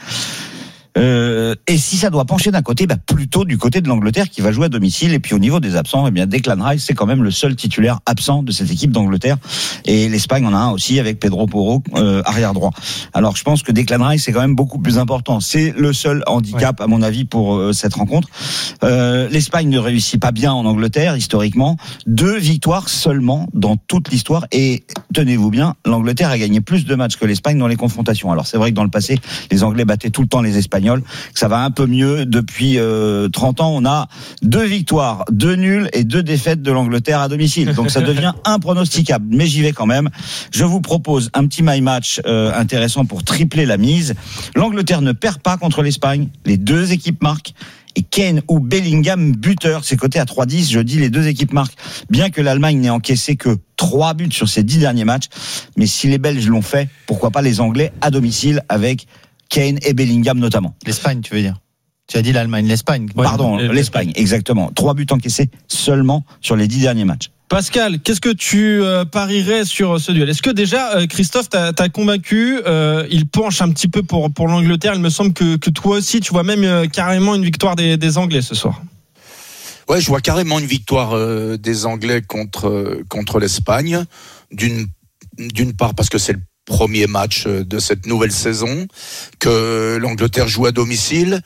Euh, et si ça doit pencher d'un côté, bah plutôt du côté de l'Angleterre qui va jouer à domicile. Et puis au niveau des absents, eh bien Declan Rice, c'est quand même le seul titulaire absent de cette équipe d'Angleterre. Et l'Espagne en a un aussi avec Pedro Porro, euh, arrière droit. Alors je pense que Declan Rice c'est quand même beaucoup plus important. C'est le seul handicap ouais. à mon avis pour euh, cette rencontre. Euh, L'Espagne ne réussit pas bien en Angleterre historiquement. Deux victoires seulement dans toute l'histoire. Et tenez-vous bien, l'Angleterre a gagné plus de matchs que l'Espagne dans les confrontations. Alors c'est vrai que dans le passé, les Anglais battaient tout le temps les Espagnols. Ça va un peu mieux depuis euh, trente ans. On a deux victoires, deux nuls et deux défaites de l'Angleterre à domicile. Donc ça devient impronosticable. Mais j'y vais quand même. Je vous propose un petit my match euh, intéressant pour tripler la mise. L'Angleterre ne perd pas contre l'Espagne. Les deux équipes marquent. Et Kane ou Bellingham buteur, c'est coté à trois dix. Je dis les deux équipes marquent. Bien que l'Allemagne n'ait encaissé que trois buts sur ses dix derniers matchs. Mais si les Belges l'ont fait, pourquoi pas les Anglais à domicile avec Kane et Bellingham notamment. L'Espagne, tu veux dire ? Tu as dit l'Allemagne, l'Espagne. Pardon, l'Espagne, l'Espagne, exactement. Trois buts encaissés seulement sur les dix derniers matchs. Pascal, qu'est-ce que tu euh, parierais sur ce duel ? Est-ce que déjà, euh, Christophe, t'as, t'as convaincu euh, il penche un petit peu pour, pour l'Angleterre. Il me semble que, que toi aussi, tu vois même euh, carrément une victoire des, des Anglais ce soir. Ouais, je vois carrément une victoire euh, des Anglais contre, euh, contre l'Espagne. D'une, d'une part parce que c'est le premier match de cette nouvelle saison, que l'Angleterre joue à domicile,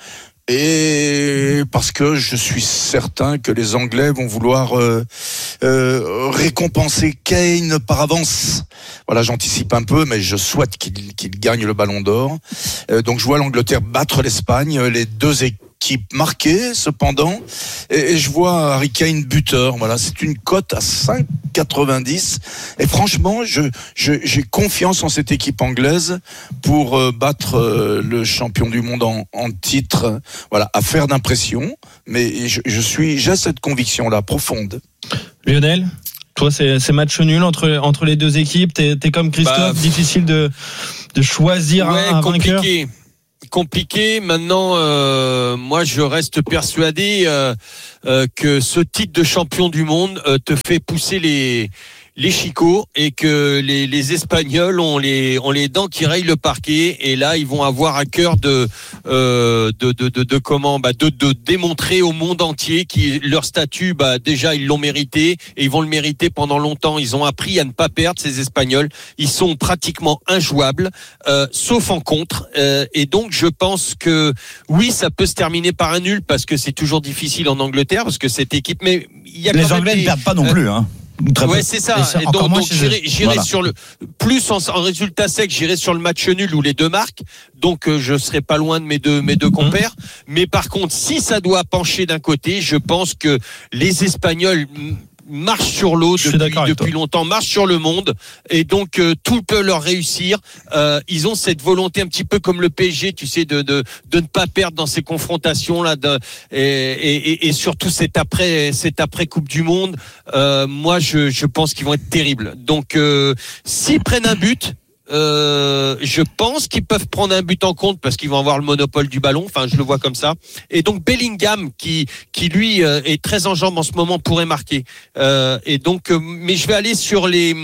et parce que je suis certain que les Anglais vont vouloir euh, euh, récompenser Kane par avance. Voilà, j'anticipe un peu, mais je souhaite qu'il, qu'il gagne le Ballon d'Or. Euh, donc je vois l'Angleterre battre l'Espagne. Les deux équipes équipe marquée, cependant, et, et je vois Harry Kane buteur. Voilà, c'est une cote à cinq virgule quatre-vingt-dix. Et franchement, je, je, j'ai confiance en cette équipe anglaise pour euh, battre euh, le champion du monde en, en titre. Voilà, à faire d'impression. Mais je, je suis, j'ai cette conviction-là profonde. Lionel, toi, c'est, c'est match nul entre, entre les deux équipes. T'es, t'es comme Christophe, bah, difficile de, de choisir ouais, un, un vainqueur. Compliqué. Compliqué. Maintenant, euh, moi, je reste persuadé euh, euh, que ce titre de champion du monde euh, te fait pousser les les chicots et que les, les Espagnols ont les ont les dents qui rayent le parquet, et là ils vont avoir à cœur de euh, de, de de de comment bah de de démontrer au monde entier qui leur statut bah déjà ils l'ont mérité et ils vont le mériter pendant longtemps. Ils ont appris à ne pas perdre, ces Espagnols. Ils sont pratiquement injouables, euh, sauf en contre, euh, et donc je pense que oui, ça peut se terminer par un nul parce que c'est toujours difficile en Angleterre parce que cette équipe, mais il y a les quand Anglais même ne perdent pas non euh, plus, hein. Très ouais, peu. c'est ça. Et et donc, donc j'irai, j'irai voilà. sur le plus en, en résultat sec, j'irai sur le match nul ou les deux marques. Donc euh, je serai pas loin de mes deux mes deux compères. Mmh. Mais par contre, si ça doit pencher d'un côté, je pense que les Espagnols marchent sur l'eau depuis, depuis longtemps, marchent sur le monde, et donc euh, tout peut leur réussir. Euh, ils ont cette volonté un petit peu comme le P S G, tu sais, de de de ne pas perdre dans ces confrontations là, de, et, et et surtout cette après cette après Coupe du Monde. Euh, moi, je je pense qu'ils vont être terribles. Donc euh, s'ils prennent un but. Euh, je pense qu'ils peuvent prendre un but en compte parce qu'ils vont avoir le monopole du ballon. Enfin, je le vois comme ça. Et donc Bellingham, qui qui lui euh, est très en jambes en ce moment, pourrait marquer. Euh, et donc, euh, mais je vais aller sur les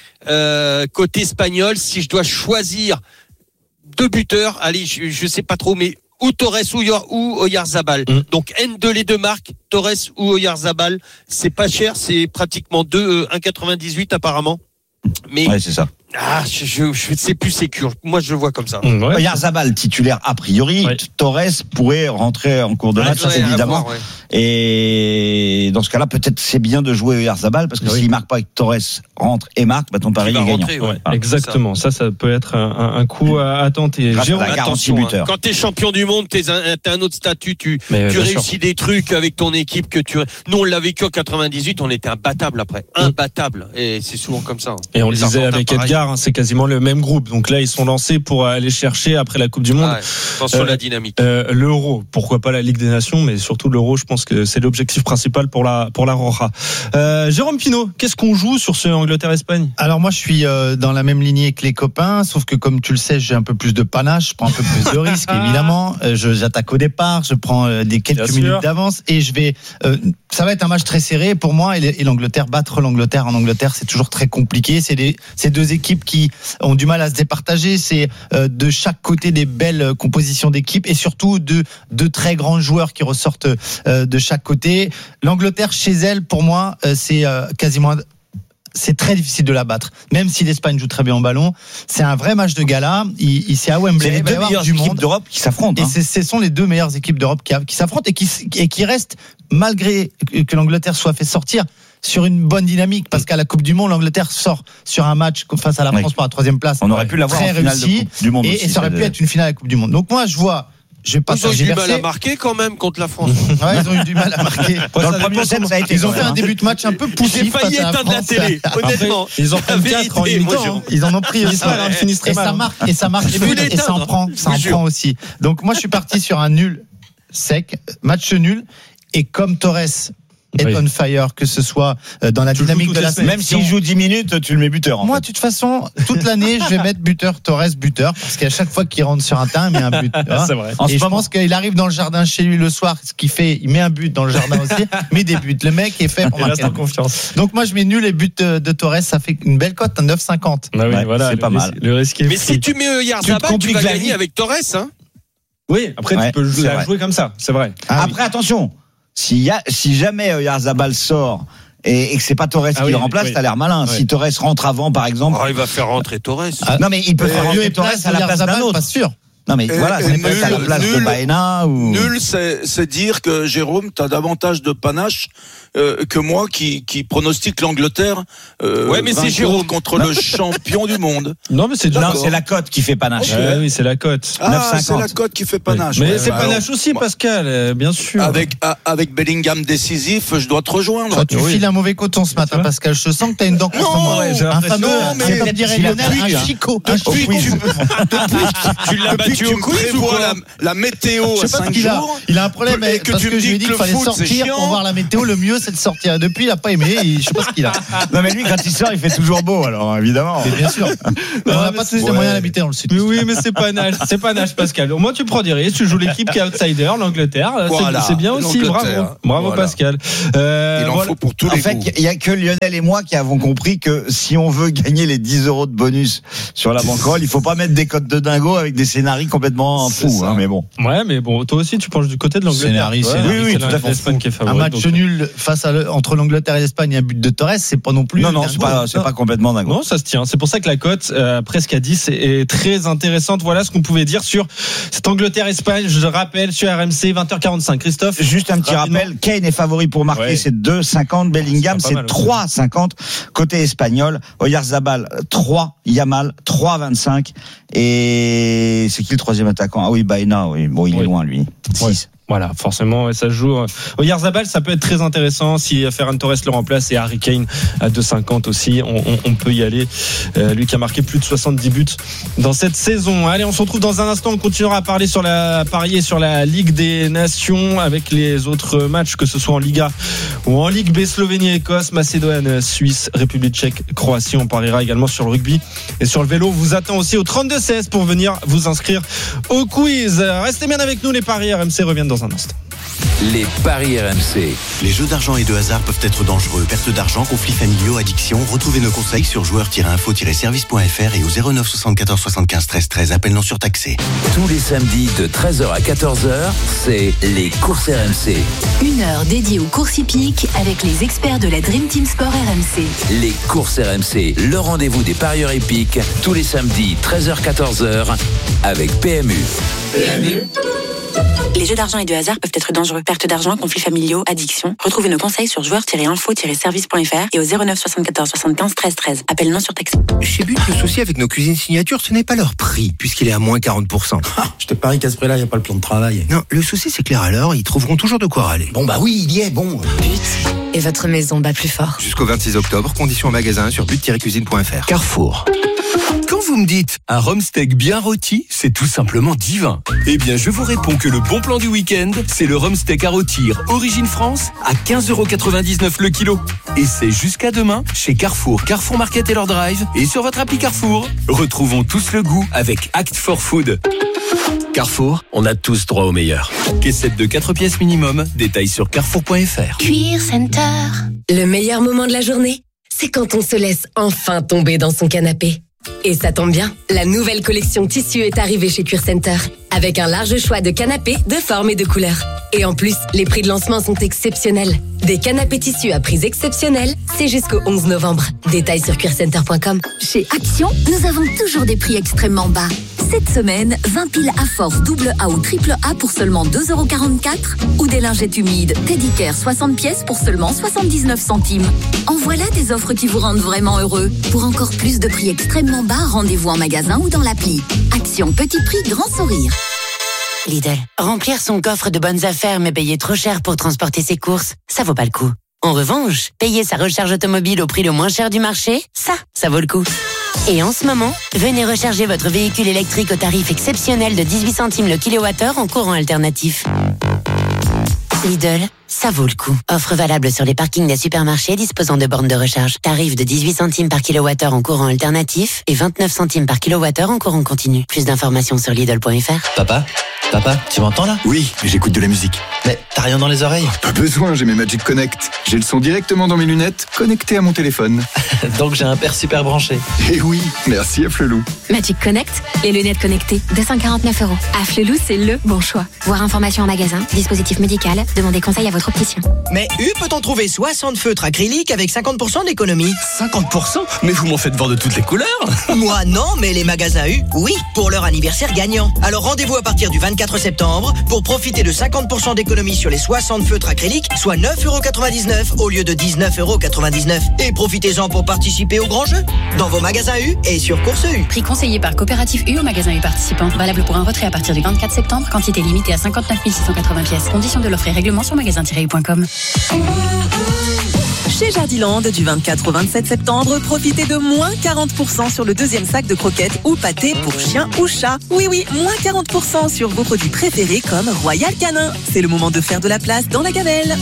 euh, côtés espagnols. Si je dois choisir deux buteurs, allez, je, je sais pas trop, mais ou Torres ou, ou Oyarzabal. Mmh. Donc N deux les deux marques, Torres ou Oyarzabal. C'est pas cher, c'est pratiquement deux, un virgule quatre-vingt-dix-huit apparemment. Mais ouais, c'est ça. Ah, je, je, je sais plus sécure. Moi, je le vois comme ça. Mmh, ouais. Oyarzabal titulaire a priori. Ouais. Torres pourrait rentrer en cours de match, ouais, ça, évidemment. Voir, ouais. Et dans ce cas-là, peut-être c'est bien de jouer Oyarzabal parce que oui. s'il marque pas avec Torres rentre et marque, bah ton pari est gagnant. Rentrer, ouais. Ah, exactement. Ça. ça, ça peut être un, un coup à, à tenter. Jérôme, attention, hein. Quand t'es champion du monde, t'es un, t'as un autre statut. Tu, Mais, tu réussis sûr. des trucs avec ton équipe que tu. Nous, on l'a vécu en quatre-vingt-dix-huit. On était imbattable après, imbattable. Et c'est souvent comme ça. Et on le disait avec Edgar, hein, c'est quasiment le même groupe. Donc là, ils sont lancés pour aller chercher après la Coupe du Monde. Ah ouais. Attention euh, la dynamique. Euh, l'Euro, pourquoi pas la Ligue des Nations, mais surtout l'Euro. Je pense que c'est l'objectif principal pour la pour la Roja. Euh, Jérôme Pinault, qu'est-ce qu'on joue sur ce Angleterre-Espagne ? Alors moi, je suis euh, dans la même lignée que les copains, sauf que comme tu le sais, j'ai un peu plus de panache, je prends un peu plus de risques, évidemment. Euh, je, j'attaque au départ, je prends euh, des quelques Bien minutes sûr. d'avance et je vais. Euh, ça va être un match très serré pour moi et, et l'Angleterre battre l'Angleterre en Angleterre, c'est toujours très compliqué. C'est des c'est deux équipes qui ont du mal à se départager. C'est euh, de chaque côté des belles compositions d'équipe et surtout de de très grands joueurs qui ressortent euh, de chaque côté. L'Angleterre chez elle, pour moi, euh, c'est euh, quasiment c'est très difficile de la battre. Même si l'Espagne joue très bien en ballon, c'est un vrai match de gala. Il, il c'est à Wembley. C'est les deux meilleures du équipes monde. d'Europe qui s'affrontent. Et hein. c'est, ce sont les deux meilleures équipes d'Europe qui, qui s'affrontent et qui, et qui restent, malgré que l'Angleterre soit fait sortir, sur une bonne dynamique. Parce qu'à la Coupe du Monde, l'Angleterre sort sur un match face à la France oui. pour la troisième place. On aurait pu l'avoir très en finale réussi, de Coupe du Monde. Et, aussi, et ça aurait pu de... être une finale à la Coupe du Monde. Donc moi, je vois. Je vais pas ils ont eu du mal à marquer quand même contre la France. Ouais, ils ont eu du mal à marquer. Dans le premier set, ça a été ils ont fait un début de match un peu poussif. J'ai failli éteindre la télé, honnêtement. Ils ont pris quatre en une mi-temps. Ils en ont pris aussi. Et ça marque, et ça marque et ça en prend, ça en prend aussi. Donc moi, je suis parti sur un nul sec, match nul, et comme Torres est oui. on fire, que ce soit dans la tu dynamique de la semaine. Même s'il joue dix minutes, tu le mets buteur. En Moi, fait. de toute façon, toute l'année, je vais mettre buteur, Torres, buteur, parce qu'à chaque fois qu'il rentre sur un terrain, il met un but. C'est vrai. Et je pense qu'il arrive dans le jardin chez lui le soir, ce qu'il fait, il met un but dans le jardin aussi, met des buts. Le mec est fait pour marquer. Confiance. Donc moi, je mets nul les buts de Torres, ça fait une belle cote, un neuf cinquante. Ah oui, ouais, voilà, c'est pas mal. Le risque est Mais si tu mets Oyarzabal, tu vas gagner avec Torres, hein. Oui, après ouais, tu peux jouer, jouer comme ça, c'est vrai. Ah, après, oui. attention. Si, y a, si jamais Oyarzabal sort et, et que c'est pas Torres ah qui oui, le remplace, oui. t'as l'air malin. Oui. Si Torres rentre avant, par exemple. Oh, il va faire rentrer Torres. Ah, non, mais il peut euh, faire rentrer Torres à la place d'un autre. Pas sûr. Non mais Et- voilà, et c'est pas à la nul, place de nul, Baena ou. Nul, c'est, c'est dire que Jérôme, t'as davantage de panache euh, que moi qui, qui pronostique l'Angleterre euh, Ouais, mais c'est vainqueur Jérôme. contre le champion du monde. Non, mais c'est Non, D'accord. c'est la cote qui fait panache. Ouais, oui, c'est la cote. Ah, neuf c'est cinquante. la cote qui fait panache. Mais Ouais, c'est bah panache alors, aussi, moi, Pascal, euh, bien sûr. Avec, a- avec Bellingham décisif, je dois te rejoindre. Toi, tu Oui. files un mauvais coton ce matin, vrai. Pascal. Je sens que t'as une dent contre Non, moi. ouais, j'ai un l'impression. fameux, Non, mais un, comme dirait il a Lionel, pris, un hein. chicot. Un Depuis que chicot. tu, Tu l'as depuis que battu tu au me quiz ou prévois quoi la, la météo Je à sais pas ce cinq qu'il a. jours. Il a un problème Et que parce tu que me je lui ai dis dit que qu'il le fallait foot, c'est sortir chiant. pour voir la météo. Le mieux, c'est de sortir. Depuis, il a pas aimé. Il- Je sais pas ce qu'il a. Non mais lui quand il sort, il fait toujours beau alors évidemment. Mais bien sûr. On n'a pas tous les moyens d'habiter dans le sud. Mais oui, mais c'est panache, c'est panache, Pascal. Au moins, tu prends des risques, tu joues l'équipe qui est outsider, l'Angleterre. C'est- Voilà, c'est bien aussi, bravo. l'Angleterre. Bravo, Voilà. Pascal. Euh, Il en voilà. faut pour tous En les fait, goûts. il y a que Lionel et moi qui avons compris que si on veut gagner les dix euros de bonus sur la banquerolle, il faut pas mettre des codes de dingo avec des scénarios complètement C'est fous. ça. Hein, mais bon. Ouais, mais bon, toi aussi, tu penches du côté de l'Angleterre. Scénarii, Ouais, scénarii, oui, oui, c'est tout tout à à fait l'Espagne qui est Un favori. match donc- nul face à le- entre l'Angleterre et l'Espagne, un but de Torres, c'est pas non plus. Non, non, dingo. c'est pas, c'est pas complètement dingo. Non, ça se tient. C'est pour ça que la cote, euh, presque à dix, est, est très intéressante. Voilà ce qu'on pouvait dire sur cette Angleterre-Espagne. Je rappelle, sur R M C, vingt heures quarante-cinq. Christophe? Juste un petit Rapidement. rappel, Kane est favori pour marquer, Ouais. c'est deux cinquante, Bellingham C'est pas c'est mal aussi. trois cinquante, côté espagnol, Oyarzabal trois, Yamal trois vingt-cinq, et c'est qui le troisième attaquant? Ah oui, Baena, oui, bon il est Oui. loin lui, Ouais. six. Voilà, forcément, et ça joue. Oyarzabal, ça peut être très intéressant si Ferran Torres le remplace et Harry Kane à deux cinquante aussi. On, on, on peut y aller. Euh, lui qui a marqué plus de soixante-dix buts dans cette saison. Allez, on se retrouve dans un instant. On continuera à parler sur la, à parier sur la Ligue des Nations avec les autres matchs, que ce soit en Liga ou en Ligue B, Slovénie, Écosse, Macédoine, Suisse, République tchèque, Croatie. On pariera également sur le rugby et sur le vélo. On vous attend aussi au trente-deux seize pour venir vous inscrire au quiz. Restez bien avec nous, les paris R M C reviennent dans un instant. Les paris R M C. Les jeux d'argent et de hasard peuvent être dangereux. Perte d'argent, conflits familiaux, addiction. Retrouvez nos conseils sur joueurs tiret info tiret service point f r et au zéro neuf soixante-quatorze soixante-quinze treize treize. Appel non surtaxé. Tous les samedis de treize heures à quatorze heures, c'est les courses R M C. Une heure dédiée aux courses hippiques avec les experts de la Dream Team Sport R M C. Les courses R M C, le rendez-vous des parieurs épiques, tous les samedis treize heures quatorze heures avec P M U. Les jeux d'argent et de hasard peuvent être dangereux. Perte d'argent, conflits familiaux, addiction. Retrouvez nos conseils sur joueurs tiret info tiret service point f r et au zéro neuf soixante-quatorze soixante-quinze treize treize. Appel non surtaxé. Chez But, le souci avec nos cuisines signature, ce n'est pas leur prix, puisqu'il est à moins quarante pour cent. Je te parie qu'à ce prix-là, il n'y a pas le plan de travail. Non, le souci, c'est que les râleurs, ils trouveront toujours de quoi râler. Bon, bah oui, il y est, bon. But. Et votre maison bat plus fort. Jusqu'au vingt-six octobre, conditions en magasin sur but tiret cuisine point f r. Carrefour. Quand vous me dites un rhum steak bien rôti, c'est tout simplement divin. Eh bien, je vous réponds que le bon plan du week-end, c'est le rhum steak à rôtir Origine France à quinze euros quatre-vingt-dix-neuf le kilo. Et c'est jusqu'à demain chez Carrefour, Carrefour Market et leur drive et sur votre appli Carrefour. Retrouvons tous le goût avec Act for Food. Carrefour, on a tous droit au meilleur. Caissette de quatre pièces minimum, détails sur carrefour point f r. Cuir Center. Le meilleur moment de la journée, c'est quand on se laisse enfin tomber dans son canapé. Et ça tombe bien, la nouvelle collection tissu est arrivée chez Cuir Center, avec un large choix de canapés de formes et de couleurs. Et en plus, les prix de lancement sont exceptionnels. Des canapés tissus à prix exceptionnels, c'est jusqu'au onze novembre. Détails sur cuir center point com. Chez Action, nous avons toujours des prix extrêmement bas. Cette semaine, vingt piles à force double A ou triple A pour seulement deux euros quarante-quatre ou des lingettes humides Teddy Care soixante pièces pour seulement soixante-dix-neuf centimes. En voilà des offres qui vous rendent vraiment heureux. Pour encore plus de prix extrêmement bas, rendez-vous en magasin ou dans l'appli. Action, petit prix, grand sourire. Lidl, remplir son coffre de bonnes affaires mais payer trop cher pour transporter ses courses, ça vaut pas le coup. En revanche, payer sa recharge automobile au prix le moins cher du marché, ça, ça vaut le coup. Et en ce moment, venez recharger votre véhicule électrique au tarif exceptionnel de dix-huit centimes le kilowattheure en courant alternatif. Lidl, ça vaut le coup. Offre valable sur les parkings des supermarchés disposant de bornes de recharge. Tarif de dix-huit centimes par kilowattheure en courant alternatif et vingt-neuf centimes par kilowattheure en courant continu. Plus d'informations sur Lidl point f r. Papa, papa, tu m'entends là? Oui, j'écoute de la musique. Mais t'as rien dans les oreilles? Pas besoin, j'ai mes Magic Connect. J'ai le son directement dans mes lunettes, connecté à mon téléphone. Donc j'ai un père super branché. Eh oui, merci à Flelou. Magic Connect, les lunettes connectées, deux cent quarante-neuf euros. À Flelou, c'est le bon choix. Voir information en magasin, dispositif médical, demandez conseil à votre votre opticien. Mais U peut-en trouver soixante feutres acryliques avec cinquante pour cent d'économie. cinquante pour cent? Mais vous m'en faites voir de toutes les couleurs. Moi non, mais les magasins U, oui, pour leur anniversaire gagnant. Alors rendez-vous à partir du vingt-quatre septembre pour profiter de cinquante pour cent d'économie sur les soixante feutres acryliques, soit neuf euros quatre-vingt-dix-neuf au lieu de dix-neuf euros quatre-vingt-dix-neuf. Et profitez-en pour participer au grand jeu dans vos magasins U et sur Course U. Prix conseillé par Coopérative U au magasin U participant. Valable pour un retrait à partir du vingt-quatre septembre. Quantité limitée à cinquante-neuf mille six cent quatre-vingts pièces. Conditions de l'offre et règlement sur magasin tiret u point com. Chez Jardiland, du vingt-quatre au vingt-sept septembre, profitez de moins quarante pour cent sur le deuxième sac de croquettes ou pâtés pour chien ou chat. Oui, oui, moins quarante pour cent sur vos produits préférés comme Royal Canin. C'est le moment de faire de la place dans la gamelle.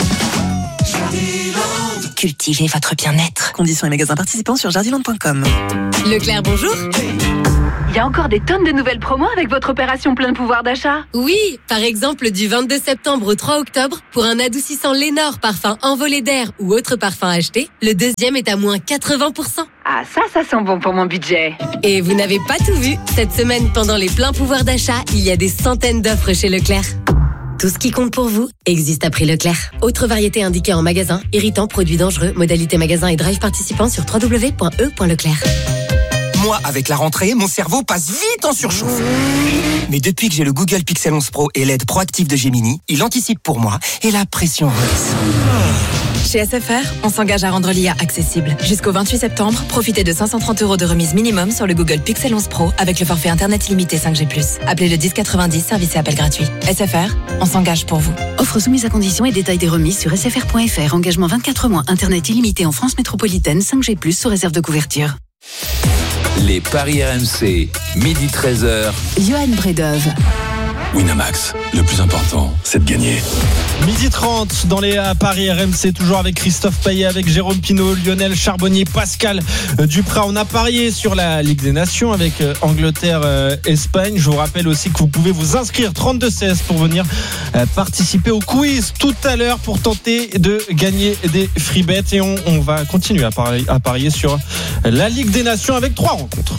Cultivez votre bien-être. Conditions et magasins participants sur jardiland point com. Leclerc, bonjour. Il y a encore des tonnes de nouvelles promos avec votre opération plein pouvoir d'achat. Oui, par exemple du vingt-deux septembre au trois octobre, pour un adoucissant Lénore parfum envolé d'air ou autre parfum acheté, le deuxième est à moins quatre-vingts pour cent. Ah ça, ça sent bon pour mon budget. Et vous n'avez pas tout vu. Cette semaine, pendant les pleins pouvoirs d'achat, il y a des centaines d'offres chez Leclerc. Tout ce qui compte pour vous existe à prix Leclerc. Autre variété indiquée en magasin, irritants, produits dangereux, modalité magasin et drive participants sur w w w point e point leclerc. Moi, avec la rentrée, mon cerveau passe vite en surchauffe. Mais depuis que j'ai le Google Pixel onze Pro et l'aide proactive de Gemini, il anticipe pour moi et la pression redescend. Chez S F R, on s'engage à rendre l'I A accessible. Jusqu'au vingt-huit septembre, profitez de cinq cent trente euros de remise minimum sur le Google Pixel onze Pro avec le forfait Internet illimité cinq G plus. Appelez le dix quatre-vingt-dix, service et appel gratuit. S F R, on s'engage pour vous. Offre soumise à conditions et détails des remises sur s f r point f r. Engagement vingt-quatre mois. Internet illimité en France métropolitaine cinq G plus, sous réserve de couverture. Les paris R M C, midi treize heures. Johan Bredov. Winamax, le plus important, c'est de gagner. midi trente dans les paris R M C, toujours avec Christophe Payet, avec Jérôme Pinault, Lionel Charbonnier, Pascal Duprat. On a parié sur la Ligue des Nations avec Angleterre-Espagne. Je vous rappelle aussi que vous pouvez vous inscrire trente-deux seize pour venir participer au quiz tout à l'heure pour tenter de gagner des free bets. Et on, on va continuer à parier, à parier sur la Ligue des Nations avec trois rencontres.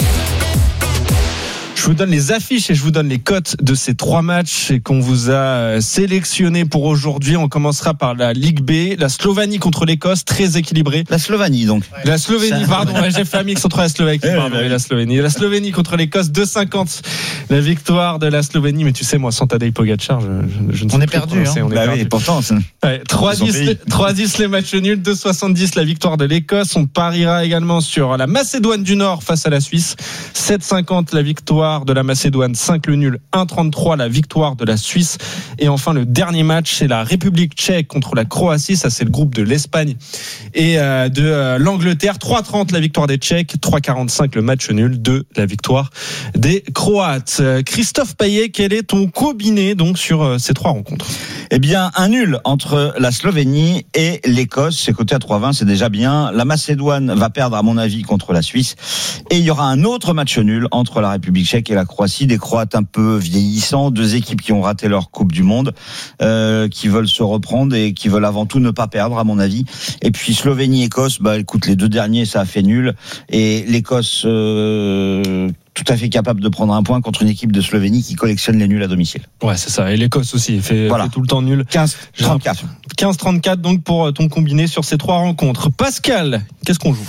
Je vous donne les affiches et je vous donne les cotes de ces trois matchs qu'on vous a sélectionnés pour aujourd'hui. On commencera par la Ligue B, la Slovénie contre l'Écosse, très équilibré. La Slovénie donc. La Slovénie, pardon, j'ai fait un mix entre la Slovaquie pardon, et la Slovénie. La Slovénie contre l'Écosse, deux cinquante. La victoire de la Slovénie, mais tu sais, moi, sans Tadej Pogacar, je, je, je ne sais on plus est perdu. Hein. On est bah perdu. Oui, pourtant, c'est... Ouais, trois dix les matchs nuls, deux soixante-dix la victoire de l'Écosse. On pariera également sur la Macédoine du Nord face à la Suisse, sept cinquante la victoire de la Macédoine, cinq le nul, un trente-trois la victoire de la Suisse. Et enfin, le dernier match, c'est la République tchèque contre la Croatie. Ça, c'est le groupe de l'Espagne et euh, de euh, l'Angleterre. trois trente la victoire des Tchèques, trois quarante-cinq le match nul, deux la victoire des Croates. Euh, Christophe Payet, quel est ton combiné donc sur euh, ces trois rencontres? Eh bien, un nul entre la Slovénie et l'Écosse. C'est coté à trois vingt, c'est déjà bien. La Macédoine va perdre, à mon avis, contre la Suisse. Et il y aura un autre match nul entre la République tchèque et la Croatie. Des Croates un peu vieillissants, deux équipes qui ont raté leur Coupe du Monde, euh, qui veulent se reprendre et qui veulent avant tout ne pas perdre, à mon avis. Et puis Slovénie-Écosse, bah écoute, les deux derniers, ça a fait nul. Et l'Écosse... Euh, tout à fait capable de prendre un point contre une équipe de Slovénie qui collectionne les nuls à domicile. Ouais, c'est ça. Et l'Écosse aussi, il fait, voilà. fait tout le temps nul. quinze trente-quatre. quinze trente-quatre donc pour ton combiné sur ces trois rencontres. Pascal, qu'est-ce qu'on joue?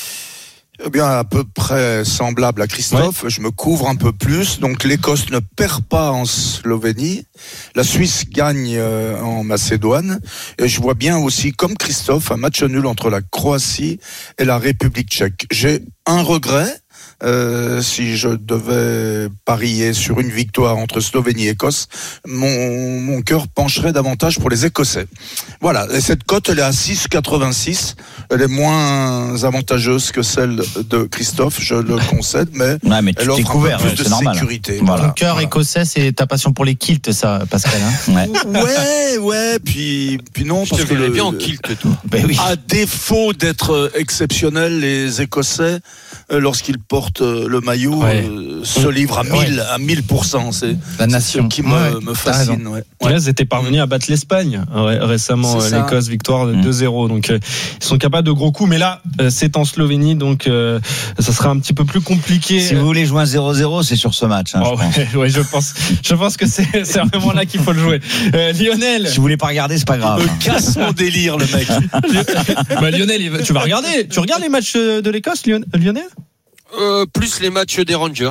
Eh bien, à peu près semblable à Christophe. Ouais. Je me couvre un peu plus. Donc, l'Écosse ne perd pas en Slovénie. La Suisse gagne euh, en Macédoine. Et je vois bien aussi, comme Christophe, un match nul entre la Croatie et la République tchèque. J'ai un regret. Euh, si je devais parier sur une victoire entre Slovénie et Écosse, mon, mon cœur pencherait davantage pour les Écossais. Voilà, et cette cote, elle est à six quatre-vingt-six. Elle est moins avantageuse que celle de Christophe, je le concède, mais, ouais, mais elle offre couvert, un peu plus ouais, de c'est normal. sécurité. Voilà. Ton cœur voilà. écossais, c'est ta passion pour les kilts, ça, Pascal. Hein ouais. ouais, ouais, puis, puis non, je parce te que le, bien en kilt, toi. Ben oui. À défaut d'être exceptionnel, les Écossais, lorsqu'ils porte le maillot ouais. euh, se livre à mille, ouais. à mille pour cent. C'est la nation c'est ce qui me, ouais. me fascine. Ouais. Ouais. Ils étaient parvenus à battre l'Espagne ré- récemment, euh, l'Écosse, victoire de mmh. deux zéro. Donc euh, ils sont capables de gros coups. Mais là, euh, c'est en Slovénie, donc euh, ça sera un petit peu plus compliqué. Si vous voulez jouer un zéro zéro, c'est sur ce match. Hein, oh, je, ouais, pense. Ouais, je pense. Je pense que c'est, c'est vraiment là qu'il faut le jouer. Euh, Lionel. Si vous voulez pas regarder, c'est pas grave. Il me casse mon délire, le mec. bah, Lionel, tu vas regarder. Tu regardes les matchs de l'Écosse, Lionel? euh, Plus les matchs des Rangers.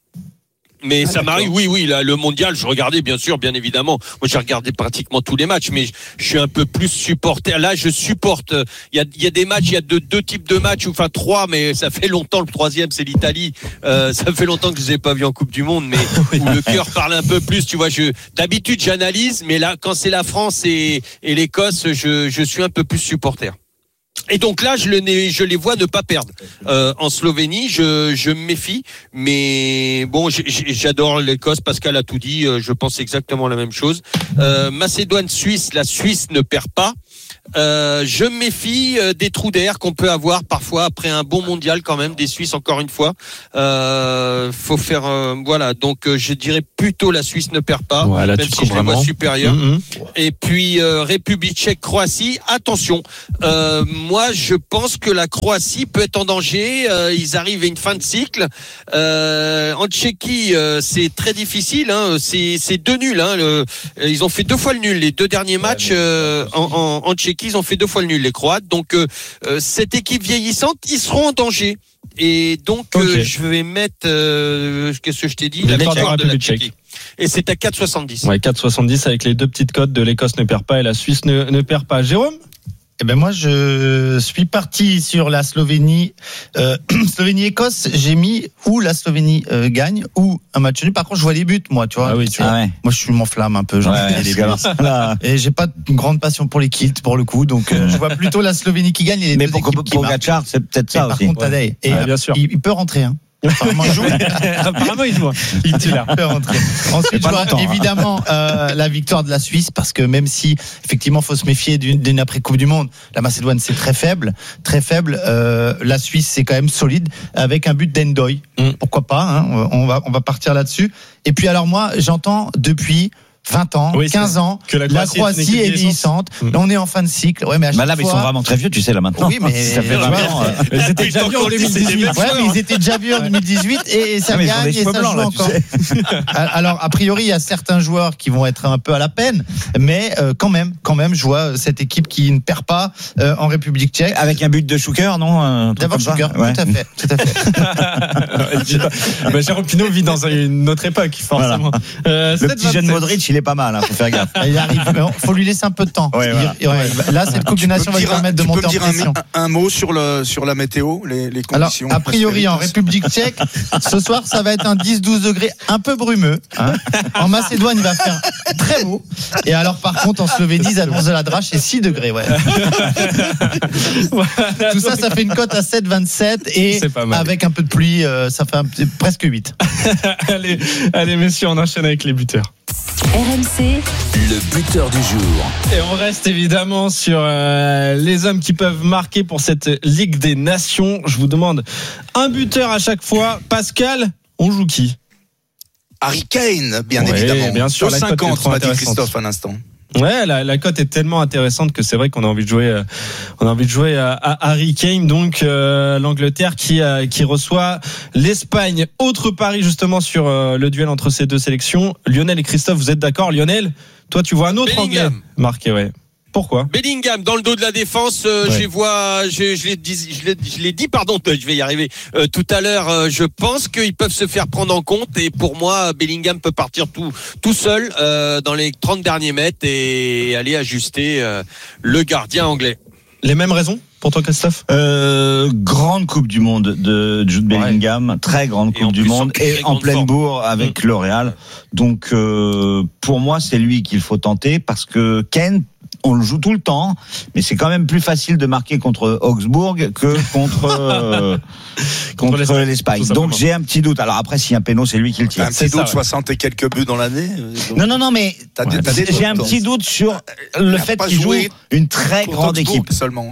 Mais ah, ça m'arrive, oui, oui, là, le mondial, je regardais, bien sûr, bien évidemment. Moi, j'ai regardé pratiquement tous les matchs, mais je, je suis un peu plus supporter. Là, je supporte. Il y a, il y a des matchs, il y a deux, deux types de matchs, enfin trois, mais ça fait longtemps. Le troisième, c'est l'Italie. Euh, ça fait longtemps que je les ai pas vus en Coupe du Monde, mais où le cœur parle un peu plus. Tu vois, je, d'habitude, j'analyse, mais là, quand c'est la France et, et l'Écosse, je, je suis un peu plus supporter. Et donc là, je, le, je les vois ne pas perdre. Euh, en Slovénie, je, je me méfie, mais bon, j'adore l'Écosse. Pascal a tout dit. Je pense exactement la même chose. Euh, Macédoine-Suisse, la Suisse ne perd pas. Euh, je me méfie des trous d'air qu'on peut avoir parfois après un bon mondial quand même des Suisses encore une fois. Euh, faut faire euh, voilà donc euh, je dirais plutôt la Suisse ne perd pas ouais, là, même si je les vois supérieurs. Mm-hmm. Et puis euh, République Tchèque Croatie attention. Euh, moi je pense que la Croatie peut être en danger. Euh, ils arrivent à une fin de cycle. Euh, en Tchéquie euh, c'est très difficile. Hein. C'est c'est deux nuls. Hein. Le, ils ont fait deux fois le nul les deux derniers matchs euh, en, en, en Tchéquie. Ils ont fait deux fois le nul, les Croates. Donc, euh, cette équipe vieillissante, ils seront en danger. Et donc, okay. euh, je vais mettre, euh, qu'est-ce que je t'ai dit, la victoire de la Tchéquie. Et c'est à quatre soixante-dix. Ouais, quatre soixante-dix avec les deux petites cotes de l'Écosse ne perd pas et la Suisse ne, ne perd pas. Jérôme? Eh ben moi je suis parti sur la Slovénie, euh, Slovénie-Écosse. J'ai mis ou la Slovénie euh, gagne ou un match nul. Par contre je vois les buts moi, tu vois. Ah oui, tu vois. Ah ouais. Moi je suis m'enflamme un peu. J'en ouais, ai les buts. Et j'ai pas une grande passion pour les kilts pour le coup, donc euh, je vois plutôt la Slovénie qui gagne. Et les mais deux pour, pour, pour Gatchard, c'est peut-être ça et aussi. Par contre Tadej, et ouais, bien sûr. Il, il peut rentrer. Hein. Apparemment il joue. Apparemment il joue. Il peut rentrer. Ensuite, je vois évidemment euh, la victoire de la Suisse parce que même si effectivement faut se méfier d'une, d'une après Coupe du Monde, la Macédoine c'est très faible, très faible. Euh, la Suisse c'est quand même solide avec un but d'Endoy. Mm. Pourquoi pas hein, on va on va partir là-dessus. Et puis alors moi j'entends depuis vingt ans, oui, quinze ans, que la Croatie, la Croatie est vieillissante. Mmh. Là, on est en fin de cycle. Ouais, mais à chaque bah là, fois... ils sont vraiment très vieux, tu sais, là, maintenant. Oui, mais ça fait vingt ans. Ils étaient déjà vieux en deux mille dix-huit. Ouais, mais ils étaient déjà vieux en deux mille dix-huit et ça ah, gagne et ça blancs, joue là, encore. Alors, a priori, il y a certains joueurs qui vont être un peu à la peine, mais euh, quand même, quand même, je vois cette équipe qui ne perd pas euh, en République tchèque. Avec un but de Schuker, non? D'abord Schuker, ouais. tout à fait. Tout à fait. bah, Jérôme Pinault vit dans une autre époque, forcément. Voilà. Euh, Le petit jeune Modric, il est pas mal, hein, faut faire gaffe. Il arrive, mais faut lui laisser un peu de temps. Ouais, voilà. il, ouais, là, cette Coupe du Nation va lui permettre de monter en pression. Un, un mot sur le sur la météo, les, les conditions. Alors, a priori, en République tchèque, ce soir, ça va être un dix douze degrés un peu brumeux. Hein. En Macédoine, il va faire très beau. Et alors, par contre, en Slovénie, ils annoncent de la drache, c'est six degrés. Ouais. Tout ça, ça fait une cote à sept vingt-sept et avec un peu de pluie, euh, ça fait un, presque huit. allez, allez, messieurs, on enchaîne avec les buteurs. R M C, le buteur du jour. Et on reste évidemment sur euh, les hommes qui peuvent marquer pour cette Ligue des Nations. Je vous demande un buteur à chaque fois. Pascal, on joue qui? Harry Kane, bien ouais, évidemment. Bien sûr, deux cinquante, m'a dit Christophe à l'instant. Ouais, la, la cote est tellement intéressante que c'est vrai qu'on a envie de jouer, euh, on a envie de jouer à, à Harry Kane, donc euh, l'Angleterre qui euh, qui reçoit l'Espagne. Autre pari justement sur euh, le duel entre ces deux sélections. Lionel et Christophe, vous êtes d'accord? Lionel, toi tu vois un autre Bellingham. Anglais marqué, ouais. Pourquoi? Bellingham dans le dos de la défense, euh, ouais. je vois, je, je l'ai dit, je l'ai, je l'ai dit, pardon, je vais y arriver. Euh, tout à l'heure, euh, je pense qu'ils peuvent se faire prendre en compte et pour moi, Bellingham peut partir tout tout seul euh, dans les trente derniers mètres et aller ajuster euh, le gardien anglais. Les mêmes raisons pour toi, Christophe? euh, Grande Coupe du Monde de Jude Bellingham, ouais. Très grande Coupe du Monde et en pleine bourre avec mmh. le Real. Donc euh, pour moi, c'est lui qu'il faut tenter parce que Kane, on le joue tout le temps, mais c'est quand même plus facile de marquer contre Augsbourg que contre euh, contre, contre l'Espagne. l'Espagne. Donc j'ai un petit doute. Alors après, s'il y a un péno, c'est lui qui le tire. Un petit doute, ouais. soixante et quelques buts dans l'année. Donc... Non, non, non, mais ouais. j'ai un petit doute sur le fait qu'il joue une très grande équipe seulement.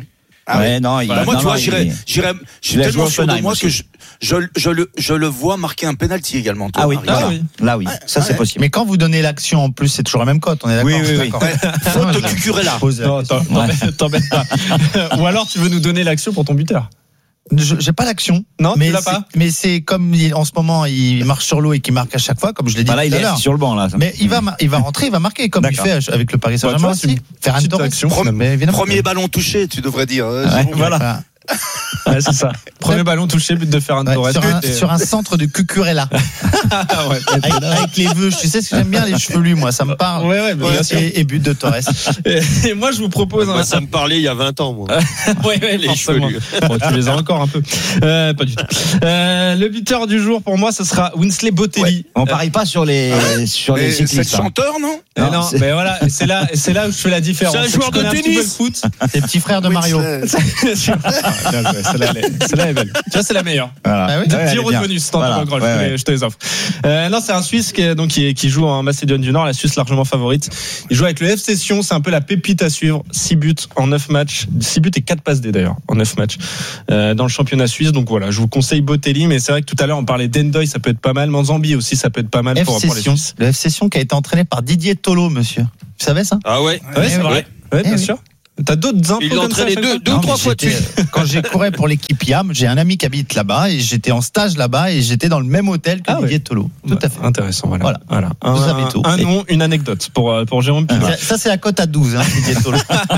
Ah ouais, oui. non, il bah, moi, non, tu vois, non, j'irais, il... j'irais, je suis tellement sûr de moi que je, je, je, le, je le vois marquer un penalty également. Toi, ah oui, voilà. ah oui, là oui, ça ouais. c'est possible. Mais quand vous donnez l'action en plus, c'est toujours la même cote, on est d'accord. Oui, oui, oui. D'accord. Faute de Cucurella. Non, t'embête, t'embête pas. Ou alors tu veux nous donner l'action pour ton buteur. Je, j'ai pas l'action. Non, mais tu l'as c'est, pas. mais c'est comme il, en ce moment, il marche sur l'eau et qu'il marque à chaque fois, comme je l'ai dit bah là, tout il à est l'heure. sur le banc là. Mais il va, il va rentrer, il va marquer comme D'accord. il fait avec le Paris Saint-Germain bah, aussi. Ferran Torres. Premier, premier ballon touché, tu devrais dire. Ouais, voilà. voilà. Ouais, c'est ça. Premier ballon touché, but de Ferran Torres. Ouais, sur, un, sur un centre de Cucurella. ouais, avec, avec les vœux. Tu sais ce que j'aime bien, les chevelus, moi, ça me parle. Ouais, ouais, bien sûr. Et, et but de Torres. Et, et moi, je vous propose. Moi, un... ça me parlait il y a vingt ans, moi. ouais, ouais, les chevelus. Bon, tu les as encore un peu. Euh, pas du tout. Euh, le buteur du jour, pour moi, ce sera Winsley Bottelli. Ouais. On parie pas sur les, ouais. sur les cyclistes. C'est le chanteur, non? Non, non c'est... mais voilà, c'est là, c'est là où je fais la différence. C'est un joueur de tennis. Foot. C'est le petit frère de Mario. Celle-là, celle-là est belle. Tu vois, c'est la meilleure. Voilà. Ah oui, dix euros de bonus, tant voilà. Gros, ouais, je, te les, je te les offre. Euh, non, c'est un Suisse qui, est, donc, qui, est, qui joue en Macédoine du Nord, la Suisse largement favorite. Il joue avec le F C Sion, c'est un peu la pépite à suivre. six buts en neuf matchs. six buts et quatre passes D d'ailleurs, en neuf matchs. Euh, dans le championnat suisse. Donc voilà, je vous conseille Bottelli, mais c'est vrai que tout à l'heure, on parlait d'Endoy, ça peut être pas mal. Manzambi aussi, ça peut être pas mal pour, pour les Suisses. Le F C Sion qui a été entraîné par Didier Tolo, monsieur. Vous savez ça? Ah ouais, ouais, ouais c'est vrai. Ouais, bien oui. sûr. T'as d'autres infos Il l'a entraîné deux, deux ou trois fois de suite. Quand j'ai couru pour l'équipe I A M, j'ai un ami qui habite là-bas et j'étais en stage là-bas et j'étais dans le même hôtel que ah Didier ouais. Tolo. Tout bah, à fait. Intéressant, voilà. Voilà. voilà. Un, Vous savez tout. Un nom, une anecdote pour, pour Jérôme Pima. Ça, c'est la cote à douze, hein, Didier Tolo.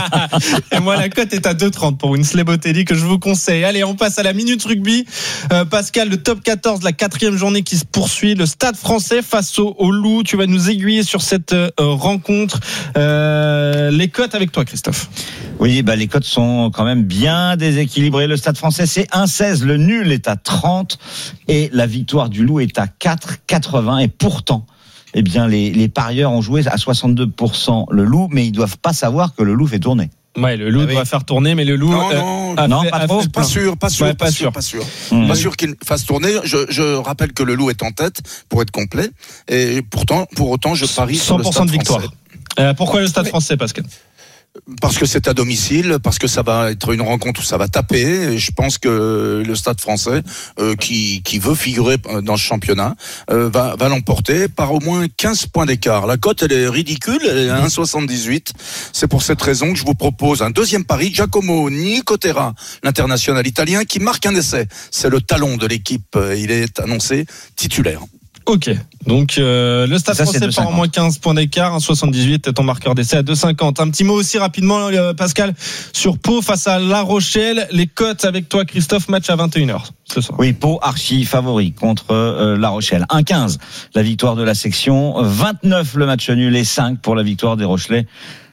Et moi, la cote est à deux trente pour Winsley Bottelli que je vous conseille. Allez, on passe à la minute rugby. Euh, Pascal, le top quatorze, la quatrième journée qui se poursuit. Le Stade Français face au, au Loup. Tu vas nous aiguiller sur cette euh, rencontre. Euh, les cotes avec toi, Christophe. Oui, bah, les cotes sont quand même bien déséquilibrées. Le Stade Français, c'est un seize. Le nul est à trente. Et la victoire du Loup est à quatre quatre-vingts. Et pourtant, eh bien, les, les parieurs ont joué à soixante-deux pour cent le Loup, mais ils doivent pas savoir que le Loup fait tourner. Ouais, le Loup ah oui. doit faire tourner, mais le Loup. Non, non, euh, non fait, pas, trop, pas sûr, pas sûr, ouais, pas, pas sûr, pas sûr, mmh. pas sûr qu'il fasse tourner. Je, je rappelle que le Loup est en tête pour être complet, et pourtant, pour autant, je parie sur le Stade cent pour cent de victoire. Euh, pourquoi le Stade oui. Français, Pascal? Parce que c'est à domicile, parce que ça va être une rencontre où ça va taper. Et je pense que le Stade Français, euh, qui qui veut figurer dans ce championnat, euh, va va l'emporter par au moins quinze points d'écart. La cote, elle est ridicule, elle est à un virgule soixante-dix-huit. C'est pour cette raison que je vous propose un deuxième pari. Giacomo Nicotera, l'international italien, qui marque un essai. C'est le talon de l'équipe. Il est annoncé titulaire. Ok, donc euh, le Stade ça, Français par au moins quinze points d'écart, un virgule soixante-dix-huit, ton marqueur d'essai à deux virgule cinquante. Un petit mot aussi rapidement, euh, Pascal, sur Pau face à La Rochelle. Les cotes avec toi, Christophe, match à vingt et une heures ce soir. Oui, Pau archi favori contre euh, La Rochelle. un virgule quinze la victoire de la section, vingt-neuf le match nul et cinq pour la victoire des Rochelais.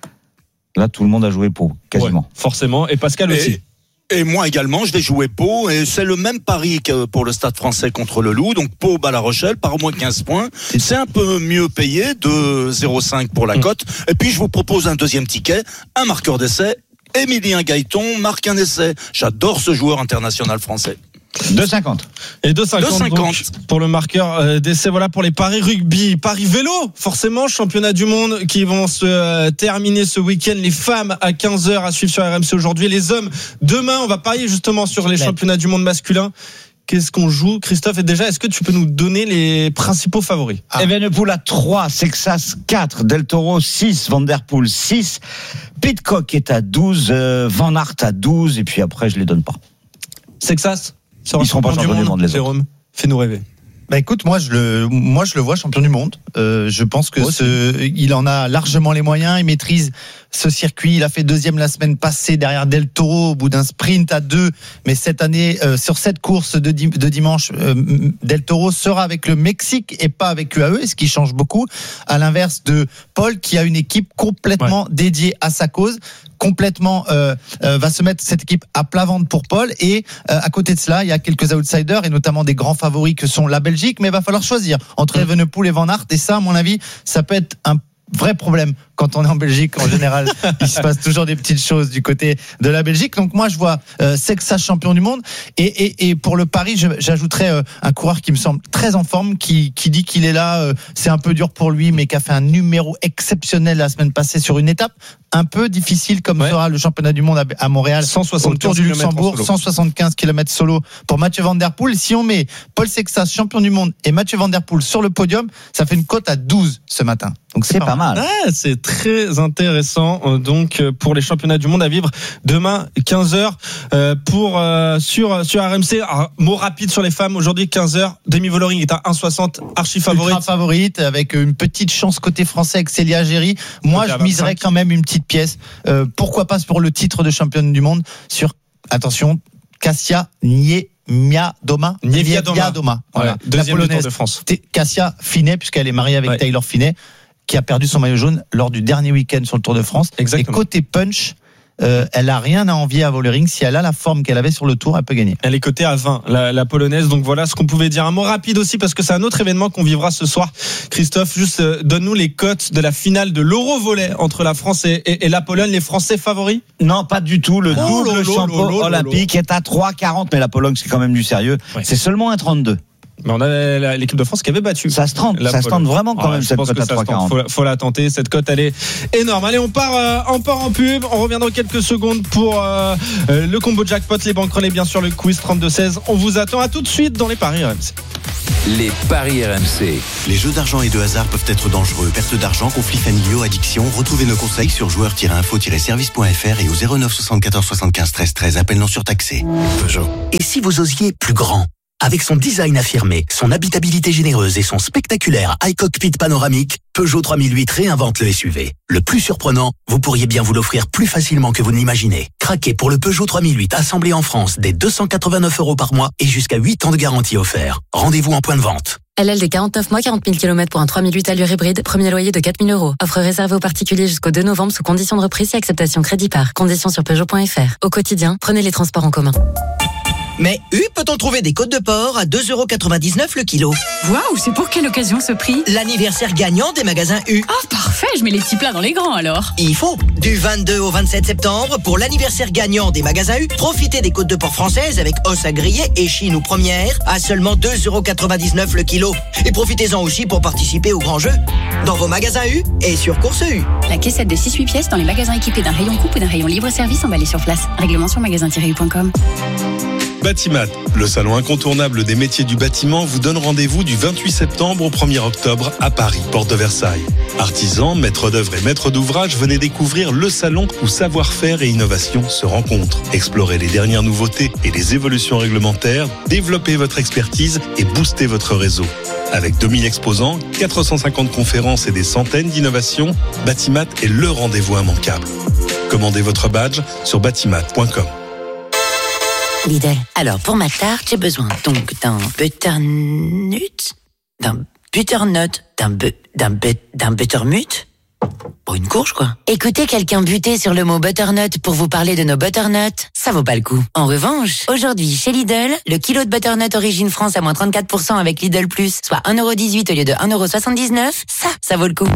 Là, tout le monde a joué Pau, quasiment. Ouais, forcément, et Pascal et... aussi. Et moi également, je vais jouer Pau, et c'est le même pari que pour le Stade Français contre le Loup. Donc Pau bat La Rochelle par au moins quinze points. C'est un peu mieux payé, de zéro virgule cinq pour la cote. Et puis je vous propose un deuxième ticket, un marqueur d'essai. Émilien Gaëton marque un essai. J'adore ce joueur international français. deux virgule cinquante. Et deux virgule cinquante pour le marqueur d'essai. Voilà pour les paris rugby. Paris vélo, forcément, championnat du monde qui vont se terminer ce week-end. Les femmes à quinze heures à suivre sur R M C aujourd'hui. Les hommes, demain, on va parier justement sur les championnats du monde masculin. Qu'est-ce qu'on joue, Christophe? Et déjà, est-ce que tu peux nous donner les principaux favoris? ah. Evenepoel à trois, Sexas quatre, Del Toro six, Van Der Poel six, Pidcock est à douze, euh, Van Aert à douze, et puis après, je les donne pas. Sexas? Ils seront pas champions du monde, les Jérôme, fais-nous rêver. Bah écoute, moi je le, moi je le vois champion du monde. Euh, je pense que ce, il en a largement les moyens. Il maîtrise ce circuit. Il a fait deuxième la semaine passée derrière Del Toro au bout d'un sprint à deux. Mais cette année, euh, sur cette course de, dim- de dimanche, euh, Del Toro sera avec le Mexique et pas avec U A E, ce qui change beaucoup. À l'inverse de Paul, qui a une équipe complètement ouais. dédiée à sa cause. Complètement euh, euh, va se mettre cette équipe à plat ventre pour Paul, et euh, à côté de cela il y a quelques outsiders et notamment des grands favoris que sont la Belgique, mais il va falloir choisir entre Evenepoel et Van Aert, et ça à mon avis ça peut être un vrai problème quand on est en Belgique. En général, il se passe toujours des petites choses du côté de la Belgique. Donc moi, je vois euh, Sexas champion du monde. Et, et, et pour le pari, je, j'ajouterais euh, un coureur qui me semble très en forme, qui, qui dit qu'il est là. Euh, c'est un peu dur pour lui, mais qui a fait un numéro exceptionnel la semaine passée sur une étape un peu difficile, comme ouais. sera le championnat du monde à, à Montréal, autour du Luxembourg, cent soixante-quinze kilomètres solo pour Mathieu Van Der Poel. Si on met Paul Sexas champion du monde et Mathieu Van Der Poel sur le podium, ça fait une cote à douze ce matin. Donc c'est, c'est pas, pas mal. mal. Ouais, c'est très intéressant. Donc pour les championnats du monde à vivre demain quinze heures euh, pour euh, sur sur R M C. Alors, mot rapide sur les femmes aujourd'hui quinze heures. Demi Vollering est à un soixante, archi favorite. Ultra favorite avec une petite chance côté français avec Célia Géry. Moi je miserais quand même une petite pièce. Euh, pourquoi pas pour le titre de championne du monde sur, attention, Kasia Niewiadoma. Niewiadoma. Voilà. Ouais, deuxième du Tour de France. Kasia Finet, puisqu'elle est mariée avec ouais. Taylor Finet, qui a perdu son maillot jaune lors du dernier week-end sur le Tour de France. Exactement. Et côté punch, euh, elle a rien à envier à Vollering. Si elle a la forme qu'elle avait sur le Tour, elle peut gagner. Elle est cotée à vingt, la, la polonaise. Donc voilà ce qu'on pouvait dire. Un mot rapide aussi, parce que c'est un autre événement qu'on vivra ce soir. Christophe, juste euh, donne-nous les cotes de la finale de l'Eurovolley entre la France et, et, et la Pologne. Les Français favoris? Non, pas du tout. Le oh, double champion olympique est à trois quarante, mais la Pologne, c'est quand même du sérieux. Ouais. C'est seulement un trente-deux. Mais on a l'équipe de France qui avait battu. Ça se tente, ça se tente vraiment quand ah, même cette cote à trois quarante. Faut, faut la tenter, cette cote elle est énorme. Allez, on part, euh, on part en pub. On revient dans quelques secondes pour euh, euh, le combo jackpot, les banques relais, bien sûr le quiz trente-deux seize. On vous attend à tout de suite dans les paris R M C. Les paris R M C. Les jeux d'argent et de hasard peuvent être dangereux. Perte d'argent, conflits familiaux, addiction. Retrouvez nos conseils sur joueurs tiret info tiret service point f r et au zéro neuf soixante-quatorze soixante-quinze treize treize. Appel non surtaxé. Peugeot. Et si vous osiez plus grand? Avec son design affirmé, son habitabilité généreuse et son spectaculaire high cockpit panoramique, Peugeot trois mille huit réinvente le S U V. Le plus surprenant, vous pourriez bien vous l'offrir plus facilement que vous ne l'imaginez. Craquez pour le Peugeot trois mille huit assemblé en France dès deux cent quatre-vingt-neuf euros par mois et jusqu'à huit ans de garantie offert. Rendez-vous en point de vente. L L D quarante-neuf mois, quarante mille kilomètres pour un trois mille huit allure hybride, premier loyer de quatre mille euros. Offre réservée aux particuliers jusqu'au deux novembre sous conditions de reprise et acceptation crédit par. Conditions sur Peugeot point f r. Au quotidien, prenez les transports en commun. Mais U, peut-on trouver des côtes de porc à deux euros quatre-vingt-dix-neuf le kilo? Waouh, c'est pour quelle occasion ce prix? L'anniversaire gagnant des magasins U. Oh, parfait, je mets les petits plats dans les grands alors. Il faut. Du vingt-deux au vingt-sept septembre, pour l'anniversaire gagnant des magasins U, profitez des côtes de porc françaises avec os à griller et chine ou première à seulement deux euros quatre-vingt-dix-neuf le kilo. Et profitez-en aussi pour participer au grand jeu. Dans vos magasins U et sur Course U. La caissette de six huit pièces dans les magasins équipés d'un rayon coupe ou d'un rayon libre-service emballé sur place. Règlement sur magasin tiret u point com. Batimat, le salon incontournable des métiers du bâtiment, vous donne rendez-vous du vingt-huit septembre au premier octobre à Paris, porte de Versailles. Artisans, maîtres d'œuvre et maîtres d'ouvrage, venez découvrir le salon où savoir-faire et innovation se rencontrent. Explorez les dernières nouveautés et les évolutions réglementaires, développez votre expertise et boostez votre réseau. Avec deux mille exposants, quatre cent cinquante conférences et des centaines d'innovations, Batimat est le rendez-vous immanquable. Commandez votre badge sur batimat point com. Lidl. Alors, pour ma tarte, j'ai besoin donc d'un butternut, d'un butternut, d'un bu, d'un but, d'un buttermut. Pour une courge, quoi. Écoutez quelqu'un buter sur le mot butternut pour vous parler de nos butternuts, ça vaut pas le coup. En revanche, aujourd'hui, chez Lidl, le kilo de butternut origine France à moins trente-quatre pour cent avec Lidl Plus, soit un euro dix-huit au lieu de un euro soixante-dix-neuf, ça, ça vaut le coup.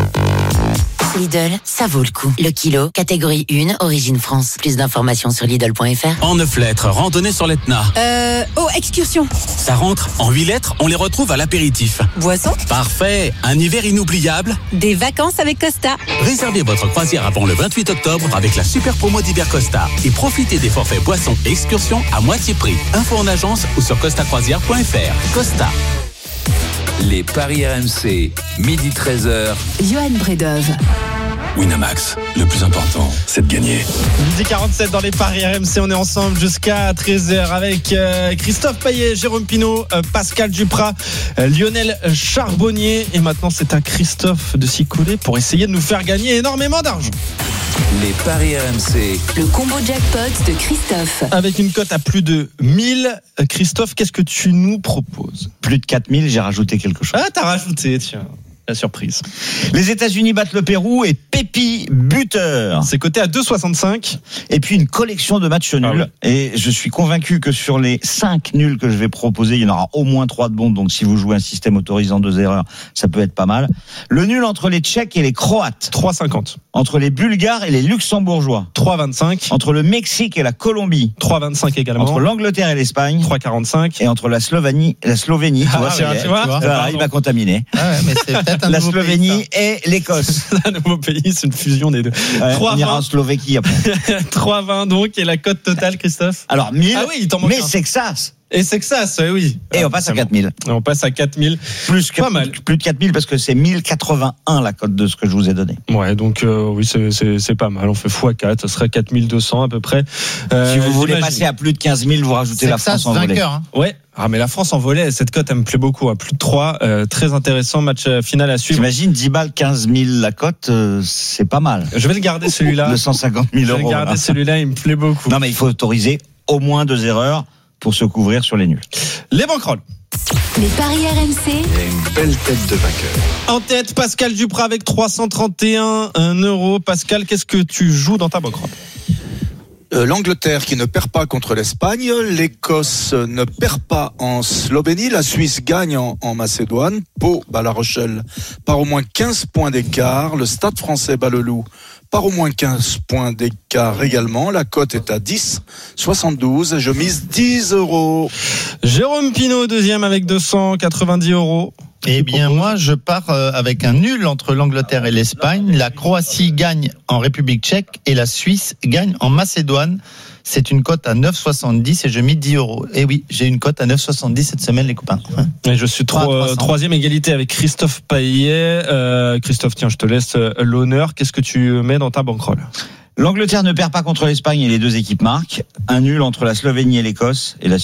Lidl, ça vaut le coup. Le kilo, catégorie un, origine France. Plus d'informations sur Lidl point f r. En neuf lettres, randonnée sur l'Etna. Euh, oh, excursion. Ça rentre. En huit lettres, on les retrouve à l'apéritif. Boisson. Parfait. Un hiver inoubliable. Des vacances avec Costa. Réservez votre croisière avant le vingt-huit octobre avec la super promo d'hiver Costa. Et profitez des forfaits boissons et excursions à moitié prix. Info en agence ou sur costa croisière point f r. Costa. Les paris R M C, midi treize heures. Johan Bredov. Winamax, le plus important, c'est de gagner. midi quarante-sept dans les paris R M C, on est ensemble jusqu'à treize heures avec euh, Christophe Payet, Jérôme Pinault, euh, Pascal Duprat, euh, Lionel Charbonnier. Et maintenant, c'est à Christophe de s'y coller pour essayer de nous faire gagner énormément d'argent. Les paris R M C. Le combo jackpot de Christophe. Avec une cote à plus de mille. Christophe, qu'est-ce que tu nous proposes? Plus de quatre mille, j'ai rajouté quelque chose. Ah, t'as rajouté, tiens. la surprise. Les États-Unis battent le Pérou et Pépi buteur. C'est coté à deux virgule soixante-cinq. Et puis une collection de matchs nuls. Ah oui. Et je suis convaincu que sur les cinq nuls que je vais proposer, il y en aura au moins trois de bons. Donc si vous jouez un système autorisant deux erreurs, ça peut être pas mal. Le nul entre les Tchèques et les Croates. trois virgule cinquante. Entre les Bulgares et les Luxembourgeois. trois virgule vingt-cinq. Entre le Mexique et la Colombie. trois virgule vingt-cinq également. Entre l'Angleterre et l'Espagne. trois virgule quarante-cinq. Et entre la Slovénie, la Slovénie, tu vois, ah, tu vois, voilà, il va contaminer. Ah ouais, mais c'est peut-être un la nouveau Slovénie pays, et l'Écosse. Un nouveau pays, c'est une fusion des deux. Ouais, on ira en Slovéquie après. trois virgule vingt donc, et la cote totale, Christophe? Alors mille, ah oui, il t'en manque mais un. c'est que ça. Et c'est que ça, oui. Et on passe à quatre mille. On passe à quatre mille. Plus que, pas mal. Plus de quatre mille parce que c'est mille quatre-vingt-un la cote de ce que je vous ai donné. Ouais, donc euh, oui, c'est, c'est, c'est pas mal. On fait fois quatre, ça serait quatre mille deux cents à peu près. Euh, si vous voulez j'imagine. passer à plus de quinze mille, vous rajoutez c'est la France ça, en volley. Hein. Ouais. Ah mais la France en volley, cette cote elle me plaît beaucoup, à plus de trois, euh, très intéressant, match final à suivre. T'imagines dix balles, quinze mille la cote, euh, c'est pas mal. Je vais le garder celui-là. deux cent cinquante mille euros. Je vais le garder là. celui-là, il me plaît beaucoup. Non mais il faut autoriser au moins deux erreurs pour se couvrir sur les nuls. Les banquerolles. Les paris R M C. Il y a une belle tête de vainqueur. En tête, Pascal Duprat avec trois cent trente et un euros. Pascal, qu'est-ce que tu joues dans ta banquerolle? Euh, L'Angleterre qui ne perd pas contre l'Espagne, l'Écosse ne perd pas en Slovénie, la Suisse gagne en, en Macédoine, Pau bat La Rochelle par au moins quinze points d'écart, le Stade français bat le Loup par au moins quinze points d'écart également, la cote est à dix virgule soixante-douze et je mise dix euros. Jérôme Pinault deuxième avec deux cent quatre-vingt-dix euros. Eh bien, moi, je pars avec un nul entre l'Angleterre et l'Espagne. La Croatie gagne en République tchèque et la Suisse gagne en Macédoine. C'est une cote à neuf virgule soixante-dix et je mets dix euros. Et oui, j'ai une cote à neuf virgule soixante-dix cette semaine, les copains. Et je suis tro- euh, troisième égalité avec Christophe Payet. Euh, Christophe, tiens, je te laisse l'honneur. Qu'est-ce que tu mets dans ta banquerolle? L'Angleterre ne perd pas contre l'Espagne et les deux équipes marquent. Un nul entre la Slovénie et l'Écosse et la Suisse